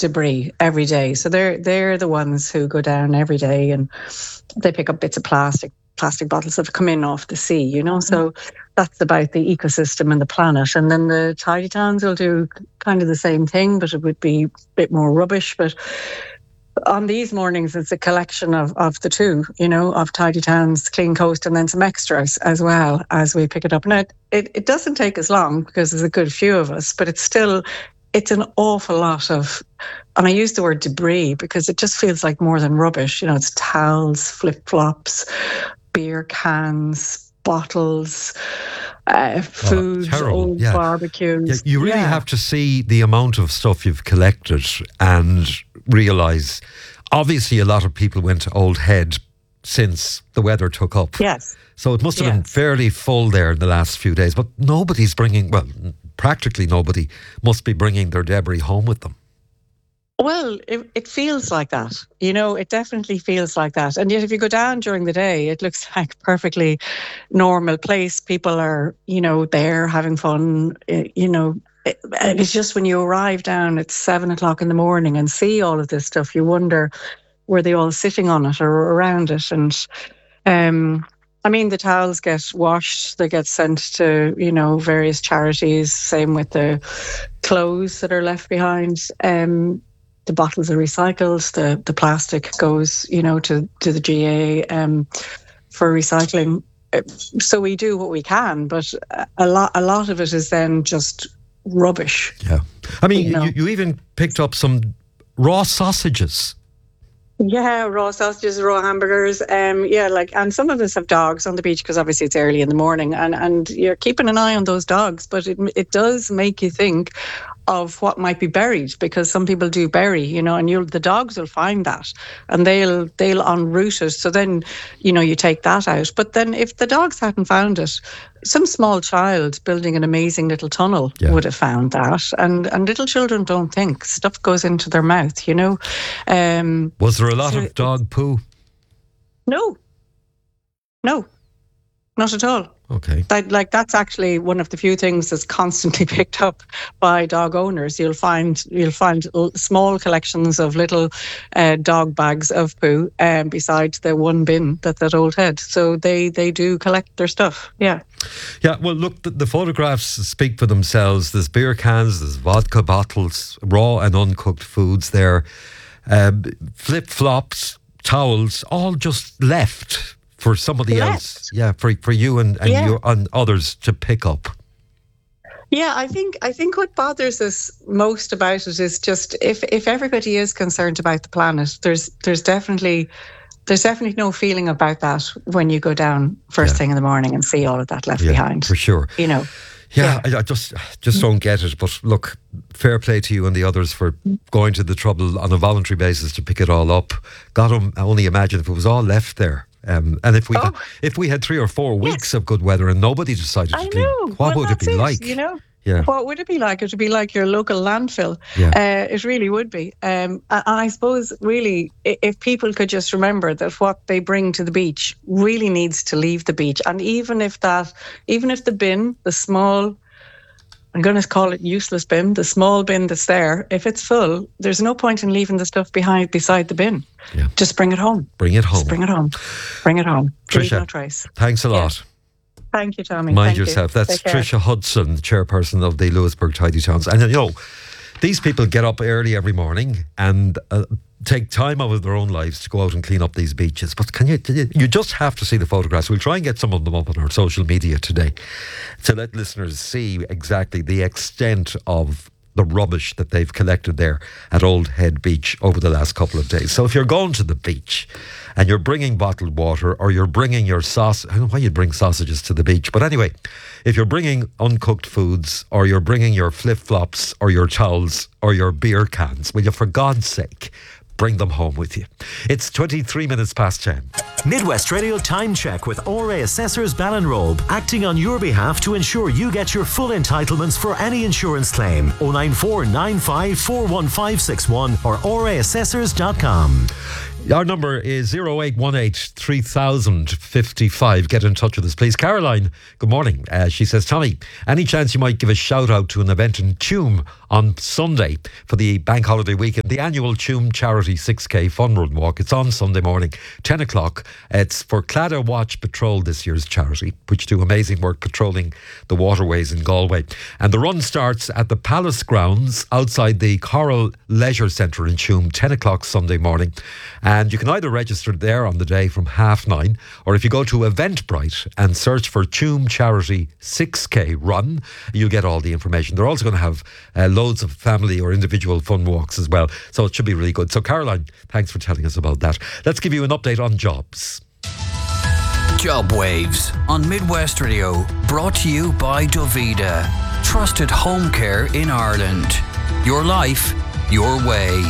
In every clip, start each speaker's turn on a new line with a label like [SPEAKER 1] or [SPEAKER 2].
[SPEAKER 1] debris every day. So they're the ones who go down every day and they pick up bits of plastic bottles that have come in off the sea, you know. So that's about the ecosystem and the planet. And then the tidy towns will do kind of the same thing, but it would be a bit more rubbish. But on these mornings, it's a collection of the two, you know, of tidy towns, clean coast, and then some extras as well as we pick it up. Now, it doesn't take as long because there's a good few of us, but it's an awful lot of, and I use the word debris because it just feels like more than rubbish. You know, it's towels, flip-flops, beer cans, bottles, food, old barbecue.
[SPEAKER 2] Yeah, you really have to see the amount of stuff you've collected and realise, obviously a lot of people went to Old Head since the weather took up.
[SPEAKER 1] Yes.
[SPEAKER 2] So it must have been fairly full there in the last few days, but nobody's bringing, well, practically nobody must be bringing their debris home with them.
[SPEAKER 1] Well, it feels like that. You know, it definitely feels like that. And yet if you go down during the day, it looks like a perfectly normal place. People are, you know, there having fun, you know. It's just when you arrive down at 7 o'clock in the morning and see all of this stuff, you wonder, were they all sitting on it or around it? And I mean, the towels get washed, they get sent to, you know, various charities. Same with the clothes that are left behind. The bottles are recycled. The plastic goes, you know, to the GA for recycling. So we do what we can, but a lot of it is then just rubbish.
[SPEAKER 2] Yeah, I mean, you even picked up some raw sausages.
[SPEAKER 1] Yeah, raw sausages, raw hamburgers. And some of us have dogs on the beach because obviously it's early in the morning, and you're keeping an eye on those dogs. But it does make you think of what might be buried, because some people do bury, you know, and the dogs will find that and they'll en route it. So then, you know, you take that out. But then if the dogs hadn't found it, some small child building an amazing little tunnel would have found that. And little children don't think. Stuff goes into their mouth, you know.
[SPEAKER 2] Was there a lot of dog poo?
[SPEAKER 1] No, not at all.
[SPEAKER 2] Okay.
[SPEAKER 1] That's actually one of the few things that's constantly picked up by dog owners. You'll find small collections of little dog bags of poo beside the one bin that's at Old Head. So they do collect their stuff. Yeah.
[SPEAKER 2] Yeah. Well, look, the photographs speak for themselves. There's beer cans, there's vodka bottles, raw and uncooked foods there, flip flops, towels, all just left for somebody else, for you and you and others to pick up.
[SPEAKER 1] Yeah, I think what bothers us most about it is just if everybody is concerned about the planet, there's definitely no feeling about that when you go down first thing in the morning and see all of that left behind.
[SPEAKER 2] For sure.
[SPEAKER 1] You know.
[SPEAKER 2] Yeah, I just don't get it. But look, fair play to you and the others for going to the trouble on a voluntary basis to pick it all up. God, only imagine if it was all left there. And if we had 3 or 4 weeks of good weather and nobody decided to clean, what would it be like?
[SPEAKER 1] You know,
[SPEAKER 2] Yeah.
[SPEAKER 1] What would it be like? It would be like your local landfill.
[SPEAKER 2] Yeah.
[SPEAKER 1] It really would be. And I suppose really, if people could just remember that what they bring to the beach really needs to leave the beach. And even if the bin, the small, I'm going to call it useless bin, the small bin that's there, if it's full, there's no point in leaving the stuff beside the bin.
[SPEAKER 2] Yeah.
[SPEAKER 1] Just bring it home.
[SPEAKER 2] Bring it home.
[SPEAKER 1] Just bring it home. Bring it home.
[SPEAKER 2] Tricia,
[SPEAKER 1] no trace.
[SPEAKER 2] Thanks a lot.
[SPEAKER 1] Thank you, Tommy.
[SPEAKER 2] Mind yourself. That's Tricia Hudson, chairperson of the Lewisburg Tidy Towns. And you know, these people get up early every morning and take time out of their own lives to go out and clean up these beaches. But you just have to see the photographs. We'll try and get some of them up on our social media today to let listeners see exactly the extent of the rubbish that they've collected there at Old Head Beach over the last couple of days. So if you're going to the beach and you're bringing bottled water, or you're bringing your sauce, I don't know why you'd bring sausages to the beach, but anyway, if you're bringing uncooked foods, or you're bringing your flip-flops or your towels or your beer cans, will you, for God's sake, bring them home with you. It's 23 minutes past 10.
[SPEAKER 3] Midwest Radio Time Check with ORA Assessors Ballinrobe, acting on your behalf to ensure you get your full entitlements for any insurance claim. 094 95 41561 or oraassessors.com.
[SPEAKER 2] Our number is 0818 3055. Get in touch with us, please. Caroline, good morning. She says, Tommy, any chance you might give a shout out to an event in Tuam on Sunday for the bank holiday weekend, the annual Tuam Charity 6K Fun Run Walk? It's on Sunday morning, 10 o'clock. It's for Claddagh Watch Patrol, this year's charity, which do amazing work patrolling the waterways in Galway. And the run starts at the Palace grounds outside the Coral Leisure Centre in Tuam, 10 o'clock Sunday morning. And you can either register there on the day from 9:30, or if you go to Eventbrite and search for Tuam Charity 6K Run, you'll get all the information. They're also going to have loads of family or individual fun walks as well. So it should be really good. So Caroline, thanks for telling us about that. Let's give you an update on jobs.
[SPEAKER 4] Job Waves on Midwest Radio, brought to you by Dovida. Trusted home care in Ireland. Your life, your way.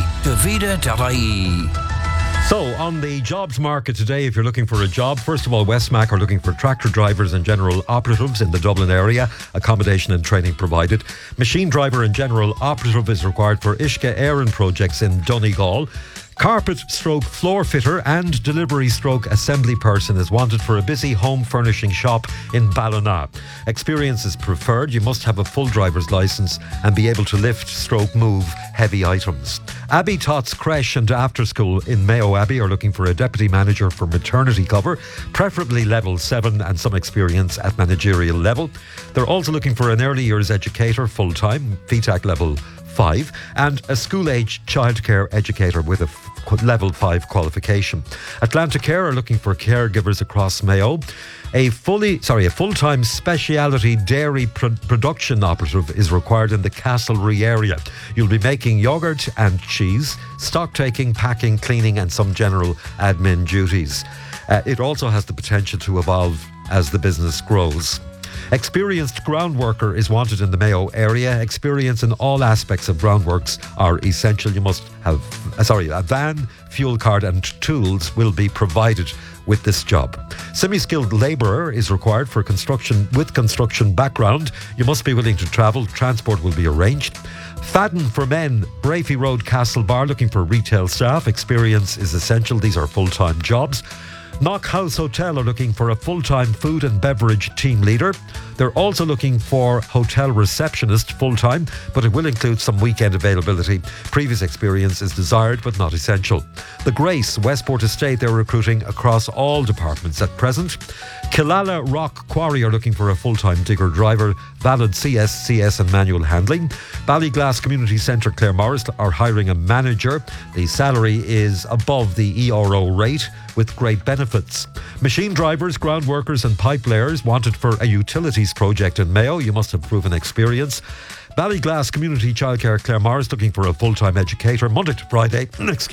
[SPEAKER 4] Dovida.ie.
[SPEAKER 2] So, on the jobs market today, if you're looking for a job, first of all, Westmac are looking for tractor drivers and general operatives in the Dublin area. Accommodation and training provided. Machine driver and general operative is required for Ishka Éireann projects in Donegal. Carpet stroke floor fitter and delivery stroke assembly person is wanted for a busy home furnishing shop in Ballina. Experience is preferred. You must have a full driver's licence and be able to lift stroke move heavy items. Abbey Tots Creche and After School in Mayo Abbey are looking for a deputy manager for maternity cover, preferably level 7 and some experience at managerial level. They're also looking for an early years educator full-time, FETAC level 5, and a school-age childcare educator with a level 5 qualification. Atlanticare are looking for caregivers across Mayo. A full-time speciality dairy production operative is required in the Castlereagh area. You'll be making yoghurt and cheese, stock taking, packing, cleaning, and some general admin duties. It also has the potential to evolve as the business grows. Experienced ground worker is wanted in the Mayo area. Experience in all aspects of groundworks are essential. You must have a van, fuel card and tools will be provided with this job. Semi-skilled labourer is required for construction with construction background. You must be willing to travel. Transport will be arranged. Fadden for men, Brafey Road, Castlebar, looking for retail staff. Experience is essential. These are full-time jobs. Knock House Hotel are looking for a full-time food and beverage team leader. They're also looking for hotel receptionist full-time, but it will include some weekend availability. Previous experience is desired but not essential. The Grace Westport Estate, they're recruiting across all departments at present. Killala Rock Quarry are looking for a full-time digger driver, valid CS and manual handling. Ballyglass Community Centre Claremorris are hiring a manager. The salary is above the ERO rate with great benefits. Machine drivers, ground workers and pipe layers wanted for a utilities project in Mayo. You must have proven experience. Ballyglass Community Childcare Claremorris looking for a full-time educator, Monday to Friday,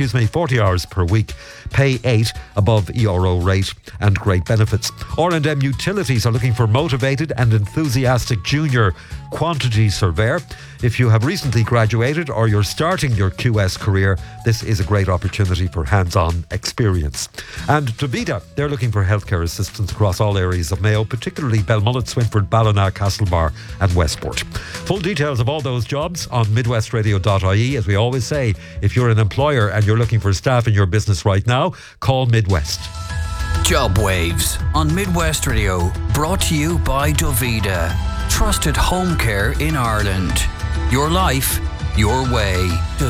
[SPEAKER 2] 40 hours per week, pay 8 above ERO rate and great benefits. R&M Utilities are looking for motivated and enthusiastic junior quantity surveyor. If you have recently graduated or you're starting your QS career, this is a great opportunity for hands-on experience. And Dovida, they're looking for healthcare assistants across all areas of Mayo, particularly Belmullet, Swinford, Ballina, Castlebar and Westport. Full details of all those jobs on midwestradio.ie. As we always say, if you're an employer and you're looking for staff in your business right now, call Midwest.
[SPEAKER 4] Job Waves on Midwest Radio, brought to you by Dovida. Trusted home care in Ireland. Your life, your way.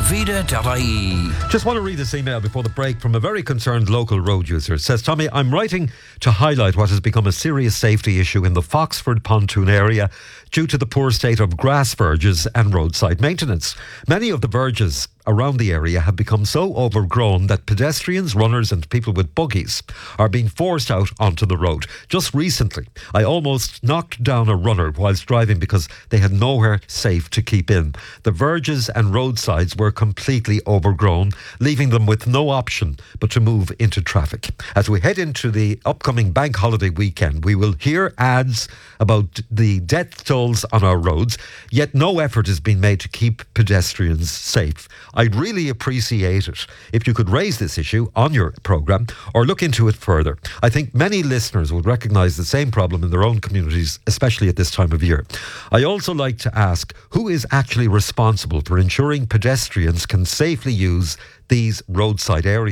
[SPEAKER 4] Dovida.ie.
[SPEAKER 2] Just want to read this email before the break from a very concerned local road user. It says, Tommy, I'm writing to highlight what has become a serious safety issue in the Foxford pontoon area due to the poor state of grass verges and roadside maintenance. Many of the verges around the area have become so overgrown that pedestrians, runners and people with buggies are being forced out onto the road. Just recently, I almost knocked down a runner whilst driving because they had nowhere safe to keep in. The verges and roadsides were completely overgrown, leaving them with no option but to move into traffic. As we head into the upcoming bank holiday weekend, we will hear ads about the death tolls on our roads, yet no effort is being made to keep pedestrians safe. I'd really appreciate it if you could raise this issue on your programme or look into it further. I think many listeners would recognise the same problem in their own communities, especially at this time of year. I also like to ask, who is actually responsible for ensuring pedestrians can safely use these roadside areas?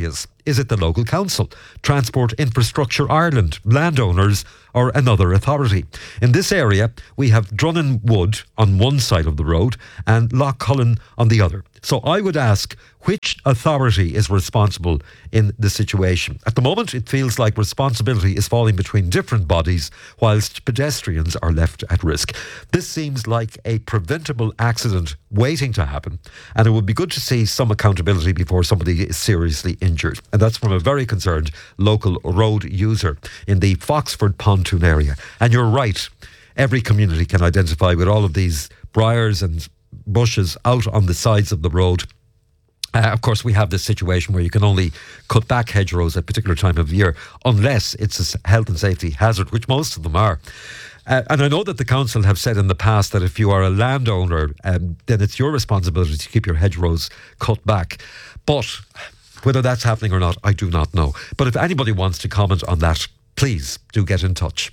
[SPEAKER 2] Is it the local council, Transport Infrastructure Ireland, landowners, or another authority? In this area, we have Drunnan Wood on one side of the road and Lough Cullen on the other. So I would ask, which authority is responsible in the situation? At the moment, it feels like responsibility is falling between different bodies, whilst pedestrians are left at risk. This seems like a preventable accident waiting to happen, and it would be good to see some accountability before somebody is seriously injured. And that's from a very concerned local road user in the Foxford Pontoon area. And you're right, every community can identify with all of these briars and bushes out on the sides of the road. Of course, we have this situation where you can only cut back hedgerows at a particular time of year unless it's a health and safety hazard, which most of them are. And I know that the council have said in the past that if you are a landowner, then it's your responsibility to keep your hedgerows cut back. But whether that's happening or not, I do not know. But if anybody wants to comment on that, please do get in touch.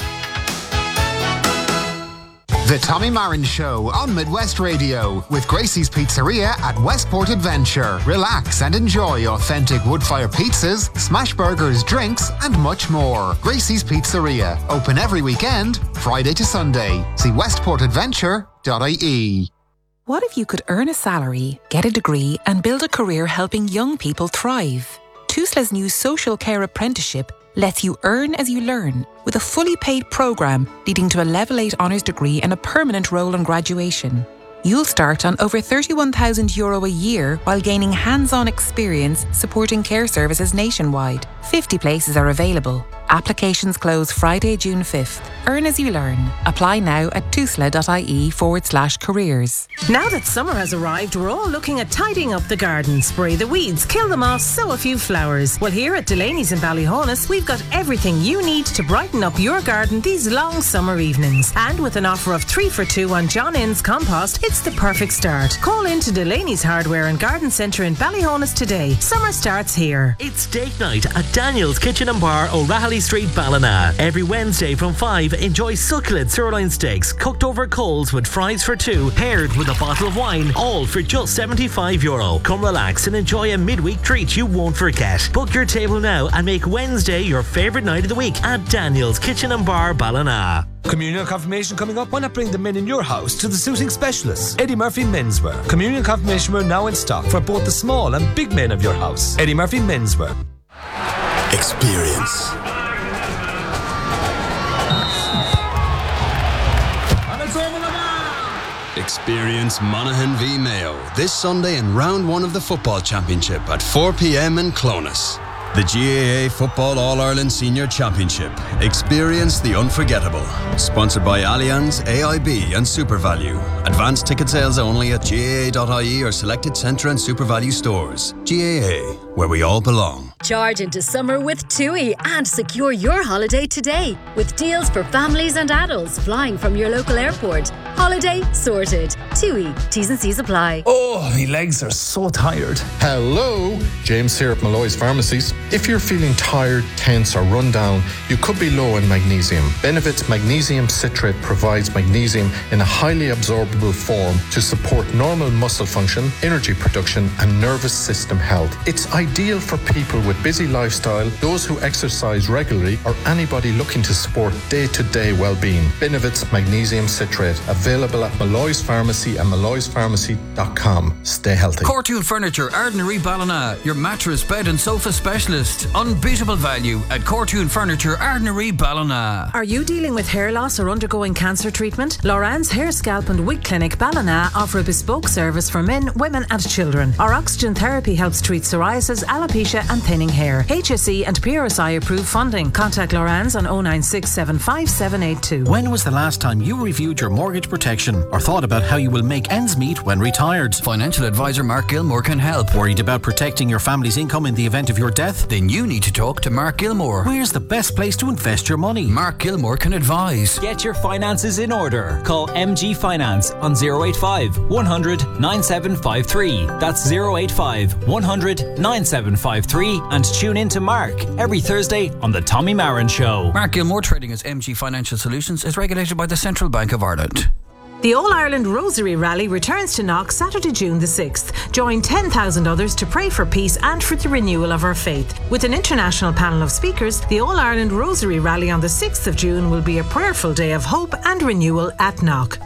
[SPEAKER 5] The Tommy Marin Show on Midwest Radio with Gracie's Pizzeria at Westport Adventure. Relax and enjoy authentic wood-fire pizzas, smash burgers, drinks and much more. Gracie's Pizzeria, open every weekend, Friday to Sunday. See westportadventure.ie.
[SPEAKER 6] What if you could earn a salary, get a degree and build a career helping young people thrive? TUSLA's new social care apprenticeship lets you earn as you learn with a fully paid programme leading to a Level 8 honours degree and a permanent role on graduation. You'll start on over €31,000 a year while gaining hands-on experience supporting care services nationwide. 50 places are available. Applications close Friday, June 5th. Earn as you learn. Apply now at tusla.ie/careers.
[SPEAKER 7] Now that summer has arrived, we're all looking at tidying up the garden. Spray the weeds, kill them off, sow a few flowers. Well, here at Delaney's in Ballyhonus, we've got everything you need to brighten up your garden these long summer evenings. And with an offer of 3 for 2 on John Innes compost, it's the perfect start. Call in to Delaney's Hardware and Garden Centre in Ballyhonus today. Summer starts here.
[SPEAKER 8] It's date night at Daniel's Kitchen and Bar, O'Rahilly Street, Ballina. Every Wednesday from 5, enjoy succulent sirloin steaks cooked over coals with fries for 2, paired with a bottle of wine, all for just €75. Come relax and enjoy a midweek treat you won't forget. Book your table now and make Wednesday your favourite night of the week at Daniel's Kitchen and Bar, Ballina.
[SPEAKER 9] Communion confirmation coming up. Why not bring the men in your house to the suiting specialists, Eddie Murphy Menswear. Communion confirmation wear now in stock for both the small and big men of your house. Eddie Murphy Menswear.
[SPEAKER 10] Experience. Experience Monaghan v Mayo this Sunday in round 1 of the Football Championship at 4 p.m. in Clones. The GAA Football All-Ireland Senior Championship. Experience the unforgettable. Sponsored by Allianz, AIB and SuperValue. Advanced ticket sales only at GAA.ie or selected Centre and SuperValue stores. GAA, where we all belong.
[SPEAKER 11] Charge into summer with TUI and secure your holiday today with deals for families and adults flying from your local airport. Holiday sorted. TUI. T's and C's apply.
[SPEAKER 12] Oh, my legs are so tired.
[SPEAKER 13] Hello, James here at Malloy's Pharmacies. If you're feeling tired, tense or run down, you could be low in magnesium. Benefit's magnesium citrate provides magnesium in a highly absorbable form to support normal muscle function, energy production and nervous system health. It's ideal for people with busy lifestyle, those who exercise regularly or anybody looking to support day-to-day well-being. Benefit's magnesium citrate, available at Malloy's Pharmacy and malloyspharmacy.com. Stay healthy.
[SPEAKER 4] Cortoon Furniture, Ardnary Ballina, your mattress, bed and sofa specialist. Unbeatable value at Cortoon Furniture, Ardnary Ballina.
[SPEAKER 7] Are you dealing with hair loss or undergoing cancer treatment? Loran's Hair, Scalp and Wig Clinic Ballina offer a bespoke service for men, women and children. Our oxygen therapy helps treat psoriasis, alopecia and thinning hair. HSE and PRSI approved funding. Contact Loran's on 096755782.
[SPEAKER 14] When was the last time you reviewed your mortgage protection or thought about how you will make ends meet when retired?
[SPEAKER 4] Financial advisor Mark Gilmore can help.
[SPEAKER 14] Worried about protecting your family's income in the event of your death?
[SPEAKER 4] Then you need to talk to Mark Gilmore.
[SPEAKER 14] Where's the best place to invest your money?
[SPEAKER 4] Mark Gilmore can advise.
[SPEAKER 15] Get your finances in order. Call MG Finance on 085 100 9753. That's 085 100 9753 and tune in to Mark every Thursday on The Tommy Marin Show.
[SPEAKER 4] Mark Gilmore, trading as MG Financial Solutions, is regulated by the Central Bank of Ireland.
[SPEAKER 7] The All-Ireland Rosary Rally returns to Knock Saturday, June the 6th. Join 10,000 others to pray for peace and for the renewal of our faith. With an international panel of speakers, the All-Ireland Rosary Rally on the 6th of June will be a prayerful day of hope and renewal at Knock.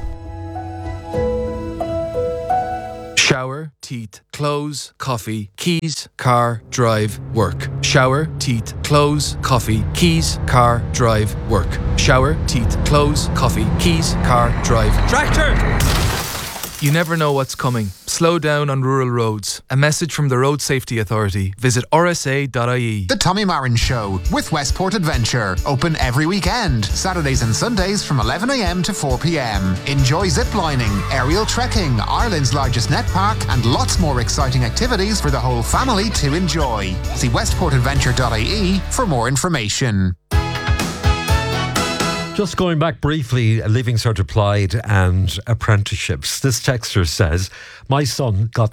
[SPEAKER 12] Shower, teeth, clothes, coffee, keys, car, drive, work. Shower, teeth, clothes, coffee, keys, car, drive, work. Shower, teeth, clothes, coffee, keys, car, drive. Tractor! You never know what's coming. Slow down on rural roads. A message from the Road Safety Authority. Visit rsa.ie.
[SPEAKER 5] The Tommy Marin Show with Westport Adventure. Open every weekend, Saturdays and Sundays from 11 a.m. to 4 p.m. Enjoy ziplining, aerial trekking, Ireland's largest net park, and lots more exciting activities for the whole family to enjoy. See westportadventure.ie for more information.
[SPEAKER 2] Just going back briefly, Leaving Cert applied and apprenticeships. This texter says, my son got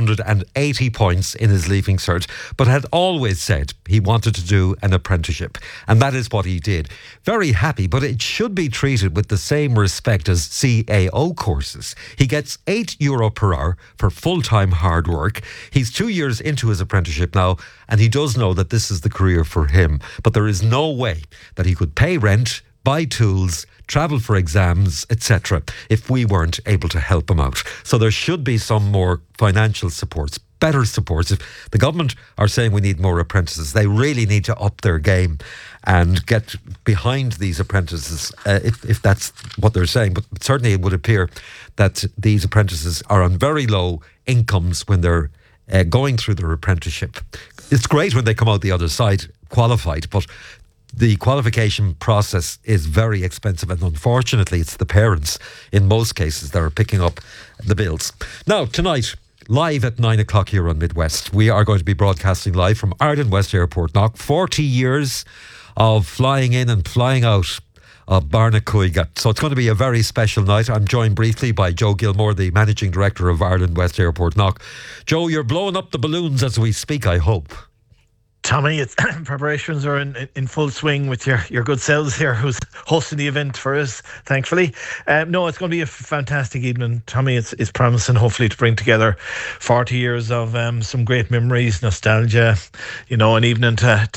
[SPEAKER 2] 480 points in his Leaving Cert, but had always said he wanted to do an apprenticeship. And that is what he did. Very happy, but it should be treated with the same respect as CAO courses. He gets €8 per hour for full-time hard work. He's 2 years into his apprenticeship now, and he does know that this is the career for him. But there is no way that he could pay rent, buy tools, travel for exams, etc., if we weren't able to help him out. So there should be some more financial supports, better supports. If the government are saying we need more apprentices, they really need to up their game and get behind these apprentices, if that's what they're saying. But certainly it would appear that these apprentices are on very low incomes when they're going through their apprenticeship. It's great when they come out the other side qualified, but the qualification process is very expensive, and unfortunately it's the parents in most cases that are picking up the bills. Now tonight, live at 9 o'clock here on Midwest, we are going to be broadcasting live from Ireland West Airport Knock. 40 years of flying in and flying out of Barnacuiga. So it's going to be a very special night. I'm joined briefly by Joe Gilmore, the Managing Director of Ireland West Airport Knock. Joe, you're blowing up the balloons as we speak, I hope.
[SPEAKER 16] Tommy, it's preparations are in full swing with your good selves here, who's hosting the event for us, thankfully. No, it's going to be a fantastic evening, Tommy. It's promising, hopefully, to bring together 40 years of some great memories, nostalgia, an evening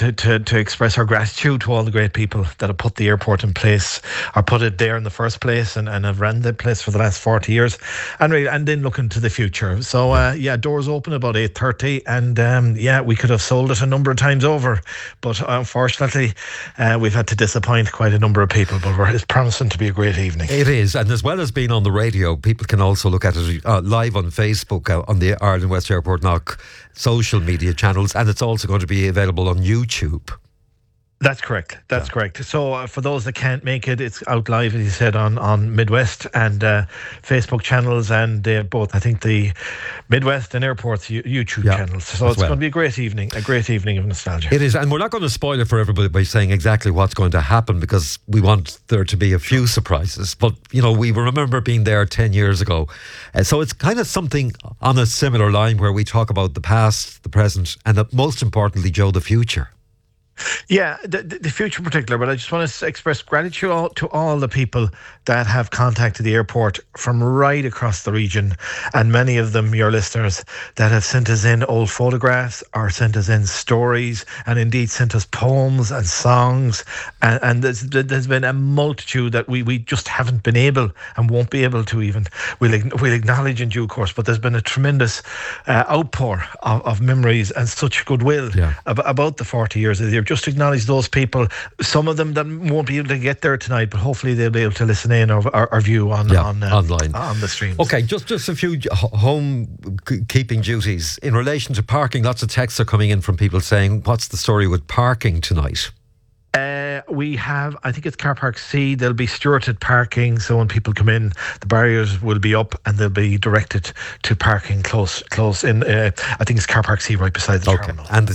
[SPEAKER 16] to express our gratitude to all the great people that have put the airport in place, or put it there in the first place, and have ran the place for the last 40 years, and then looking to the future. So, doors open about 8:30, and we could have sold it a number of times over, but unfortunately we've had to disappoint quite a number of people, but it's promising to be a great evening.
[SPEAKER 2] It is, and as well as being on the radio, people can also look at it live on Facebook, on the Ireland West Airport Knock social media channels, and it's also going to be available on YouTube.
[SPEAKER 16] That's correct. That's correct. So for those that can't make it, it's out live, as you said, on Midwest and Facebook channels, and both, I think, the Midwest and Airport's YouTube channels. So it's going to be a great evening of nostalgia.
[SPEAKER 2] It is, and we're not going to spoil it for everybody by saying exactly what's going to happen, because we want there to be a few surprises. But, we remember being there 10 years ago. So it's kind of something on a similar line where we talk about the past, the present, and most importantly, Joe, the future.
[SPEAKER 16] Yeah, the future in particular, but I just want to express gratitude to all the people that have contacted the airport from right across the region, and many of them, your listeners, that have sent us in old photographs or sent us in stories, and indeed sent us poems and songs, and there's been a multitude that we just haven't been able and won't be able to even, we'll acknowledge in due course, but there's been a tremendous outpour of memories and such goodwill about the 40 years of the year. Just acknowledge those people, some of them that won't be able to get there tonight, but hopefully they'll be able to listen in or view online on the streams.
[SPEAKER 2] Okay, just a few home-keeping duties. In relation to parking, lots of texts are coming in from people saying, what's the story with parking tonight?
[SPEAKER 16] We have, I think it's Car Park C, there'll be stewarded parking, so when people come in, the barriers will be up and they'll be directed to parking close in, I think it's Car Park C right beside the terminal.
[SPEAKER 2] And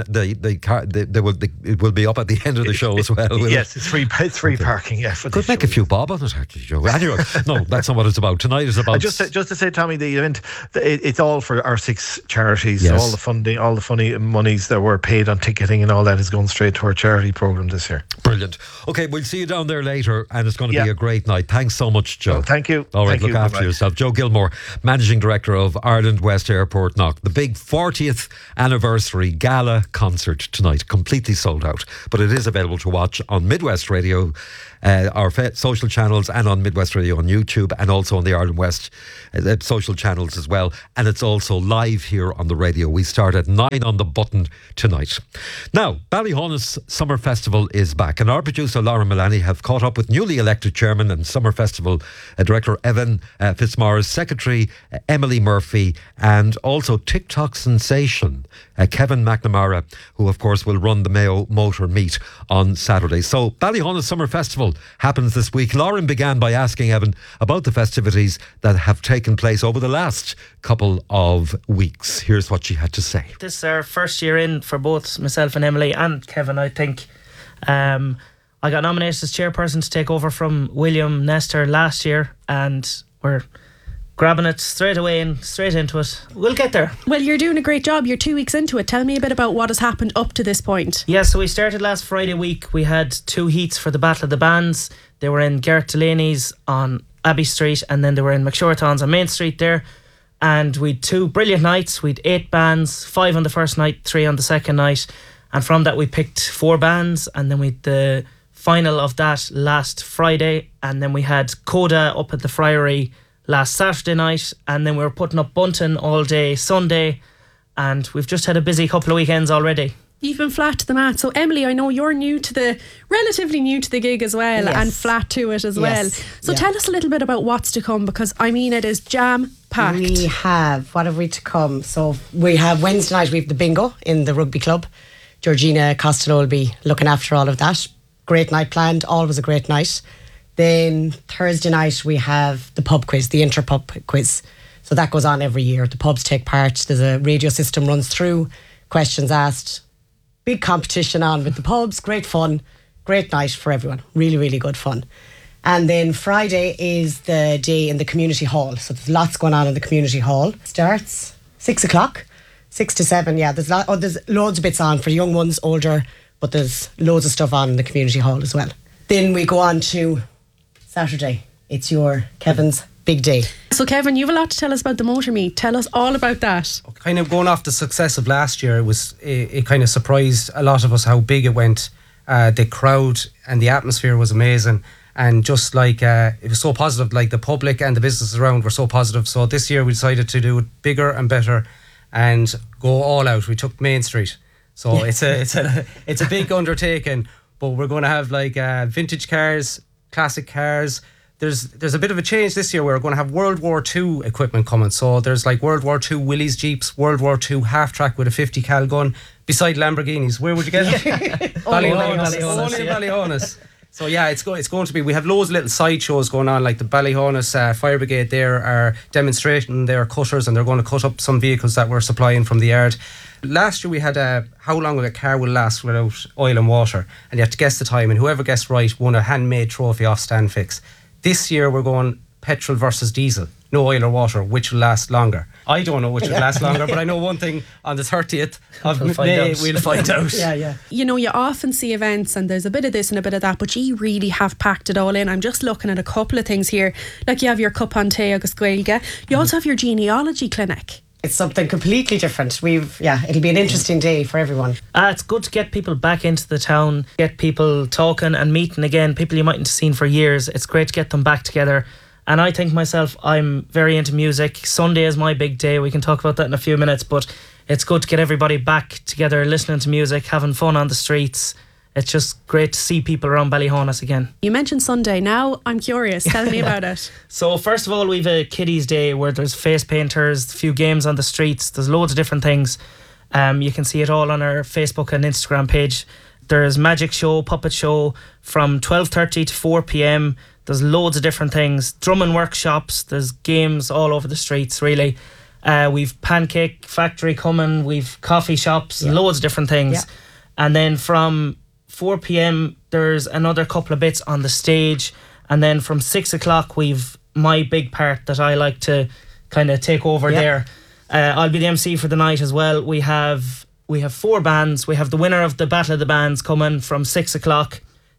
[SPEAKER 2] it will be up at the end of the show as well.
[SPEAKER 16] Yes, it's free parking, yeah.
[SPEAKER 2] Could make a few bob on it, actually, Joe. Anyway, no, that's not what it's about. Tonight is about...
[SPEAKER 16] Just to say, Tommy, the event, it's all for our 6 charities. Yes. All the funding, all the funny monies that were paid on ticketing and all that is going straight to our charity programme this year.
[SPEAKER 2] Brilliant. Okay, we'll see you down there later, and it's going to be a great night. Thanks so much, Joe.
[SPEAKER 16] Oh, thank you.
[SPEAKER 2] All right,
[SPEAKER 16] Thank
[SPEAKER 2] look
[SPEAKER 16] you.
[SPEAKER 2] after
[SPEAKER 16] Bye-bye.
[SPEAKER 2] yourself. Joe Gilmore, Managing Director of Ireland West Airport Knock. The big 40th anniversary gala concert tonight, completely sold out. But it is available to watch on Midwest Radio, our social channels, and on Midwest Radio on YouTube, and also on the Ireland West social channels as well. And it's also live here on the radio. We start at 9 on the button tonight. Now, Ballyhonus Summer Festival is back, and our producer Laura Milani have caught up with newly elected chairman and Summer Festival Director Evan Fitzmaurice, Secretary Emily Murphy, and also TikTok sensation Kevin McNamara, who of course will run the Mayo Motor Meet on Saturday. So Ballyhonus Summer Festival happens this week. Lauren began by asking Evan about the festivities that have taken place over the last couple of weeks. Here's what she had to say.
[SPEAKER 17] This is our first year in for both myself and Emily and Kevin, I think. I got nominated as chairperson to take over from William Nestor last year, and we're grabbing it straight away and straight into it. We'll get there.
[SPEAKER 18] Well, you're doing a great job. You're 2 weeks into it. Tell me a bit about what has happened up to this point.
[SPEAKER 17] Yeah, so we started last Friday week. We had 2 heats for the Battle of the Bands. They were in Garrett Delaney's on Abbey Street, and then they were in McShoreton's on Main Street there. And we had 2 brilliant nights. We had 8 bands, 5 on the first night, 3 on the second night. And from that we picked 4 bands, and then we had the final of that last Friday, and then we had Coda up at the Friary last Saturday night, and then we were putting up Bunton all day Sunday, and we've just had a busy couple of weekends already.
[SPEAKER 18] You've been flat to the mat. So Emily, I know you're relatively new to the gig as well,
[SPEAKER 19] Yes.
[SPEAKER 18] and flat to it as
[SPEAKER 19] Yes.
[SPEAKER 18] well. So tell us a little bit about what's to come, because I mean it is jam-packed.
[SPEAKER 19] What have we to come? So we have Wednesday night, we have the bingo in the rugby club. Georgina Costello will be looking after all of that. Great night planned, always a great night. Then Thursday night we have the pub quiz, the inter-pub quiz. So that goes on every year. The pubs take part. There's a radio system runs through, questions asked. Big competition on with the pubs. Great fun. Great night for everyone. Really, really good fun. And then Friday is the day in the community hall. So there's lots going on in the community hall. Starts 6 o'clock, 6 to 7. Yeah, there's loads of bits on for young ones, older, but there's loads of stuff on in the community hall as well. Then we go on to Saturday. It's Kevin's big day.
[SPEAKER 18] So Kevin, you have a lot to tell us about the motor meet. Tell us all about that.
[SPEAKER 20] Kind of going off the success of last year, it kind of surprised a lot of us how big it went. The crowd and the atmosphere was amazing, and just like it was so positive. Like the public and the businesses around were so positive. So this year we decided to do it bigger and better, and go all out. We took Main Street, so it's a big undertaking. But we're going to have like vintage cars, classic cars. There's a bit of a change this year. We're going to have World War II equipment coming. So there's like World War II Willys Jeeps, World War II half-track with a 50 cal gun beside Lamborghinis. Where would you get it? Ballyhonus. Only Ballyhonus. So yeah, it's going to be. We have loads of little side shows going on, like the Ballyhonus Fire Brigade. There are demonstrating their cutters, and they're going to cut up some vehicles that we're supplying from the yard. Last year we had how long a car will last without oil and water, and you have to guess the time, and whoever guessed right won a handmade trophy off Stand Fix. This year we're going petrol versus diesel, no oil or water, which will last longer. I don't know which will last longer, but I know one thing: on the 30th of May we'll find out.
[SPEAKER 19] Yeah.
[SPEAKER 18] You know, you often see events and there's a bit of this and a bit of that, but you really have packed it all in. I'm just looking at a couple of things here. Like you have your Cup on Tay Agus Gaeilge. You also have your genealogy clinic.
[SPEAKER 19] It's something completely different. It'll be an interesting day for everyone.
[SPEAKER 17] It's good to get people back into the town, get people talking and meeting again, people you mightn't have seen for years. It's great to get them back together. And I think myself, I'm very into music. Sunday is my big day. We can talk about that in a few minutes, but it's good to get everybody back together, listening to music, having fun on the streets. It's just great to see people around Ballyhonus again.
[SPEAKER 18] You mentioned Sunday. Now I'm curious. Tell me about it.
[SPEAKER 17] So first of all, we've a kiddies day where there's face painters, a few games on the streets. There's loads of different things. You can see it all on our Facebook and Instagram page. There's magic show, puppet show from 12:30 to 4 p.m. There's loads of different things. Drumming workshops. There's games all over the streets, really. We've Pancake Factory coming. We've coffee shops, loads of different things.
[SPEAKER 19] Yeah.
[SPEAKER 17] And then from 4 p.m. there's another couple of bits on the stage, and then from 6 o'clock we've my big part that I like to kind of take over there. I'll be the MC for the night as well. We have 4 bands. We have the winner of the Battle of the Bands coming from 6 o'clock.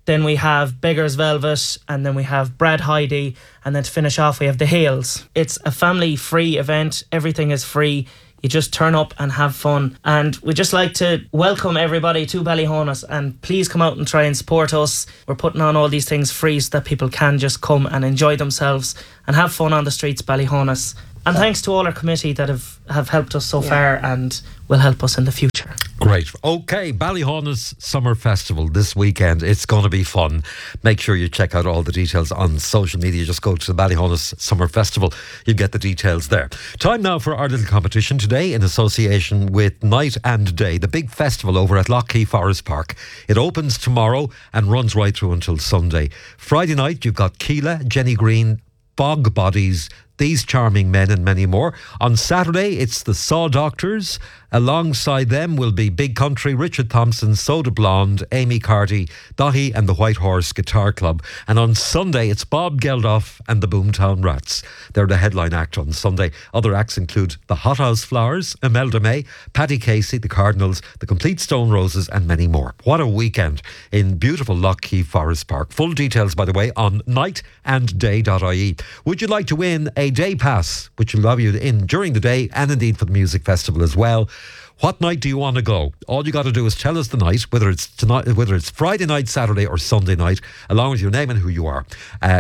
[SPEAKER 17] Then we have Beggar's Velvet, and then we have Brad Heidi, and then to finish off we have the Hales. It's a family free event. Everything is free. You just turn up and have fun. And we'd just like to welcome everybody to Ballyhonus, and please come out and try and support us. We're putting on all these things free so that people can just come and enjoy themselves and have fun on the streets of Ballyhonus. And thanks to all our committee that have helped us so far and will help us in the future.
[SPEAKER 2] Great. Okay, Ballyhonus Summer Festival this weekend. It's going to be fun. Make sure you check out all the details on social media. Just go to the Ballyhonus Summer Festival. You'll get the details there. Time now for our little competition today in association with Night and Day, the big festival over at Lough Forest Park. It opens tomorrow and runs right through until Sunday. Friday night, you've got Keela, Jenny Green, Bog Bodies, These Charming Men and many more. On Saturday, it's the Saw Doctors. Alongside them will be Big Country, Richard Thompson, Soda Blonde, Amy Carty, Dottie and the White Horse Guitar Club. And on Sunday, it's Bob Geldof and the Boomtown Rats. They're the headline act on Sunday. Other acts include the Hothouse Flowers, Imelda May, Paddy Casey, the Cardinals, the Complete Stone Roses and many more. What a weekend in beautiful Lough Forest Park. Full details, by the way, on nightandday.ie. Would you like to win a day pass, which will allow you in during the day and indeed for the music festival as well? What night do you want to go? All you got to do is tell us the night, whether it's tonight, whether it's Friday night, Saturday or Sunday night, along with your name and who you are.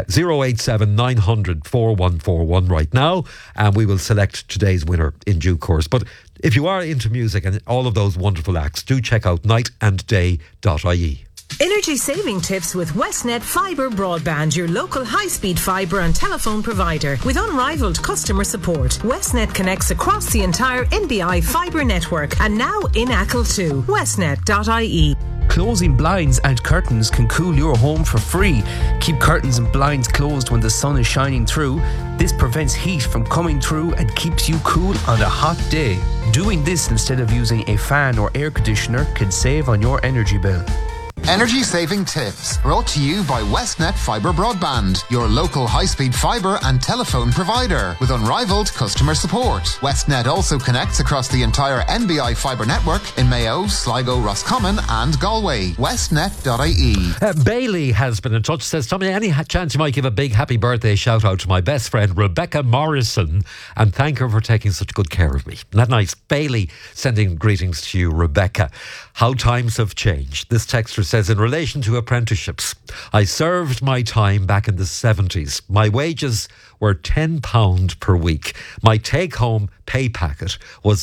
[SPEAKER 2] 087 900 4141 right now, and we will select today's winner in due course. But if you are into music and all of those wonderful acts, do check out nightandday.ie.
[SPEAKER 7] Energy saving tips with Westnet Fibre Broadband, your local high-speed fibre and telephone provider. With unrivaled customer support, Westnet connects across the entire NBI fibre network and now in Achill too. Westnet.ie.
[SPEAKER 12] Closing blinds and curtains can cool your home for free. Keep curtains and blinds closed when the sun is shining through. This prevents heat from coming through and keeps you cool on a hot day. Doing this instead of using a fan or air conditioner can save on your energy bill.
[SPEAKER 5] Energy saving tips brought to you by Westnet Fibre Broadband, your local high-speed fibre and telephone provider with unrivaled customer support. Westnet also connects across the entire NBI fibre network in Mayo, Sligo, Roscommon and Galway. Westnet.ie.
[SPEAKER 2] Bailey has been in touch, says, Tommy, any chance you might give a big happy birthday shout out to my best friend Rebecca Morrison and thank her for taking such good care of me. Isn't that nice? Bailey sending greetings to you, Rebecca. How times have changed. This texter says, in relation to apprenticeships, I served my time back in the 70s. My wages were £10 per week. My take-home pay packet was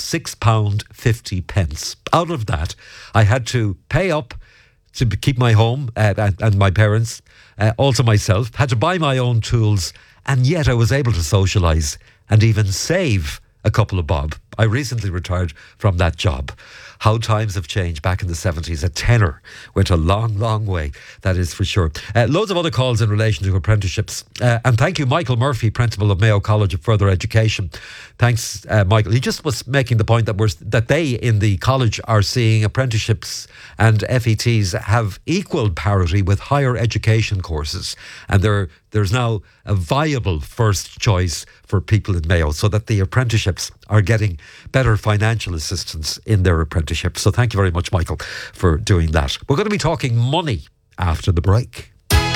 [SPEAKER 2] £6.50. Out of that, I had to pay up to keep my home and my parents, also myself, had to buy my own tools, and yet I was able to socialise and even save a couple of bob. I recently retired from that job. How times have changed. Back in the 70s, a tenner went a long, long way, that is for sure. Loads of other calls in relation to apprenticeships. And thank you, Michael Murphy, Principal of Mayo College of Further Education. Thanks, Michael. He just was making the point that they in the college are seeing apprenticeships and FETs have equal parity with higher education courses. And there's now a viable first choice for people in Mayo so that the apprenticeships are getting better financial assistance in their apprenticeship. So thank you very much, Michael, for doing that. We're going to be talking money after the break.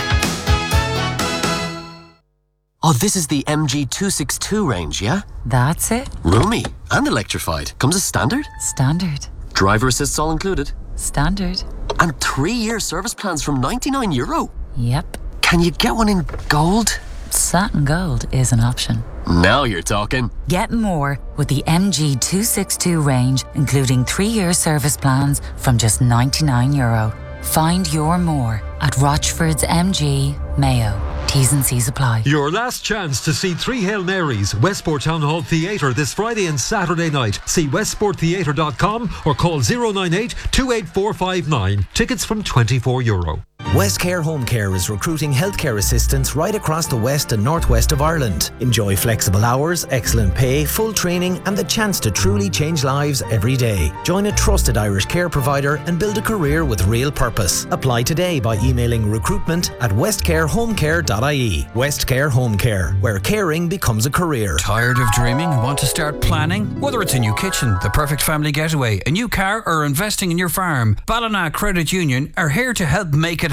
[SPEAKER 21] Oh, this is the MG262 range, yeah?
[SPEAKER 22] That's it.
[SPEAKER 21] Roomy and electrified. Comes as standard?
[SPEAKER 22] Standard.
[SPEAKER 21] Driver assists all included?
[SPEAKER 22] Standard.
[SPEAKER 21] And 3-year service plans from €99?
[SPEAKER 22] Yep.
[SPEAKER 21] Can you get one in gold?
[SPEAKER 22] Satin gold is an option.
[SPEAKER 21] Now you're talking.
[SPEAKER 22] Get more with the MG262 range, including 3-year service plans from just €99. Find your more at Rochford's MG, Mayo. T's and C's apply.
[SPEAKER 2] Your last chance to see Three Hail Marys, Westport Town Hall Theatre this Friday and Saturday night. See westporttheatre.com or call 098 28459. Tickets from €24.
[SPEAKER 23] Westcare Home Care is recruiting healthcare assistants right across the west and northwest of Ireland. Enjoy flexible hours, excellent pay, full training and the chance to truly change lives every day. Join a trusted Irish care provider and build a career with real purpose. Apply today by emailing recruitment@westcarehomecare.ie. Westcare Home Care, where caring becomes a career.
[SPEAKER 4] Tired of dreaming? Want to start planning? Whether it's a new kitchen, the perfect family getaway, a new car or investing in your farm, Ballina Credit Union are here to help make it happen.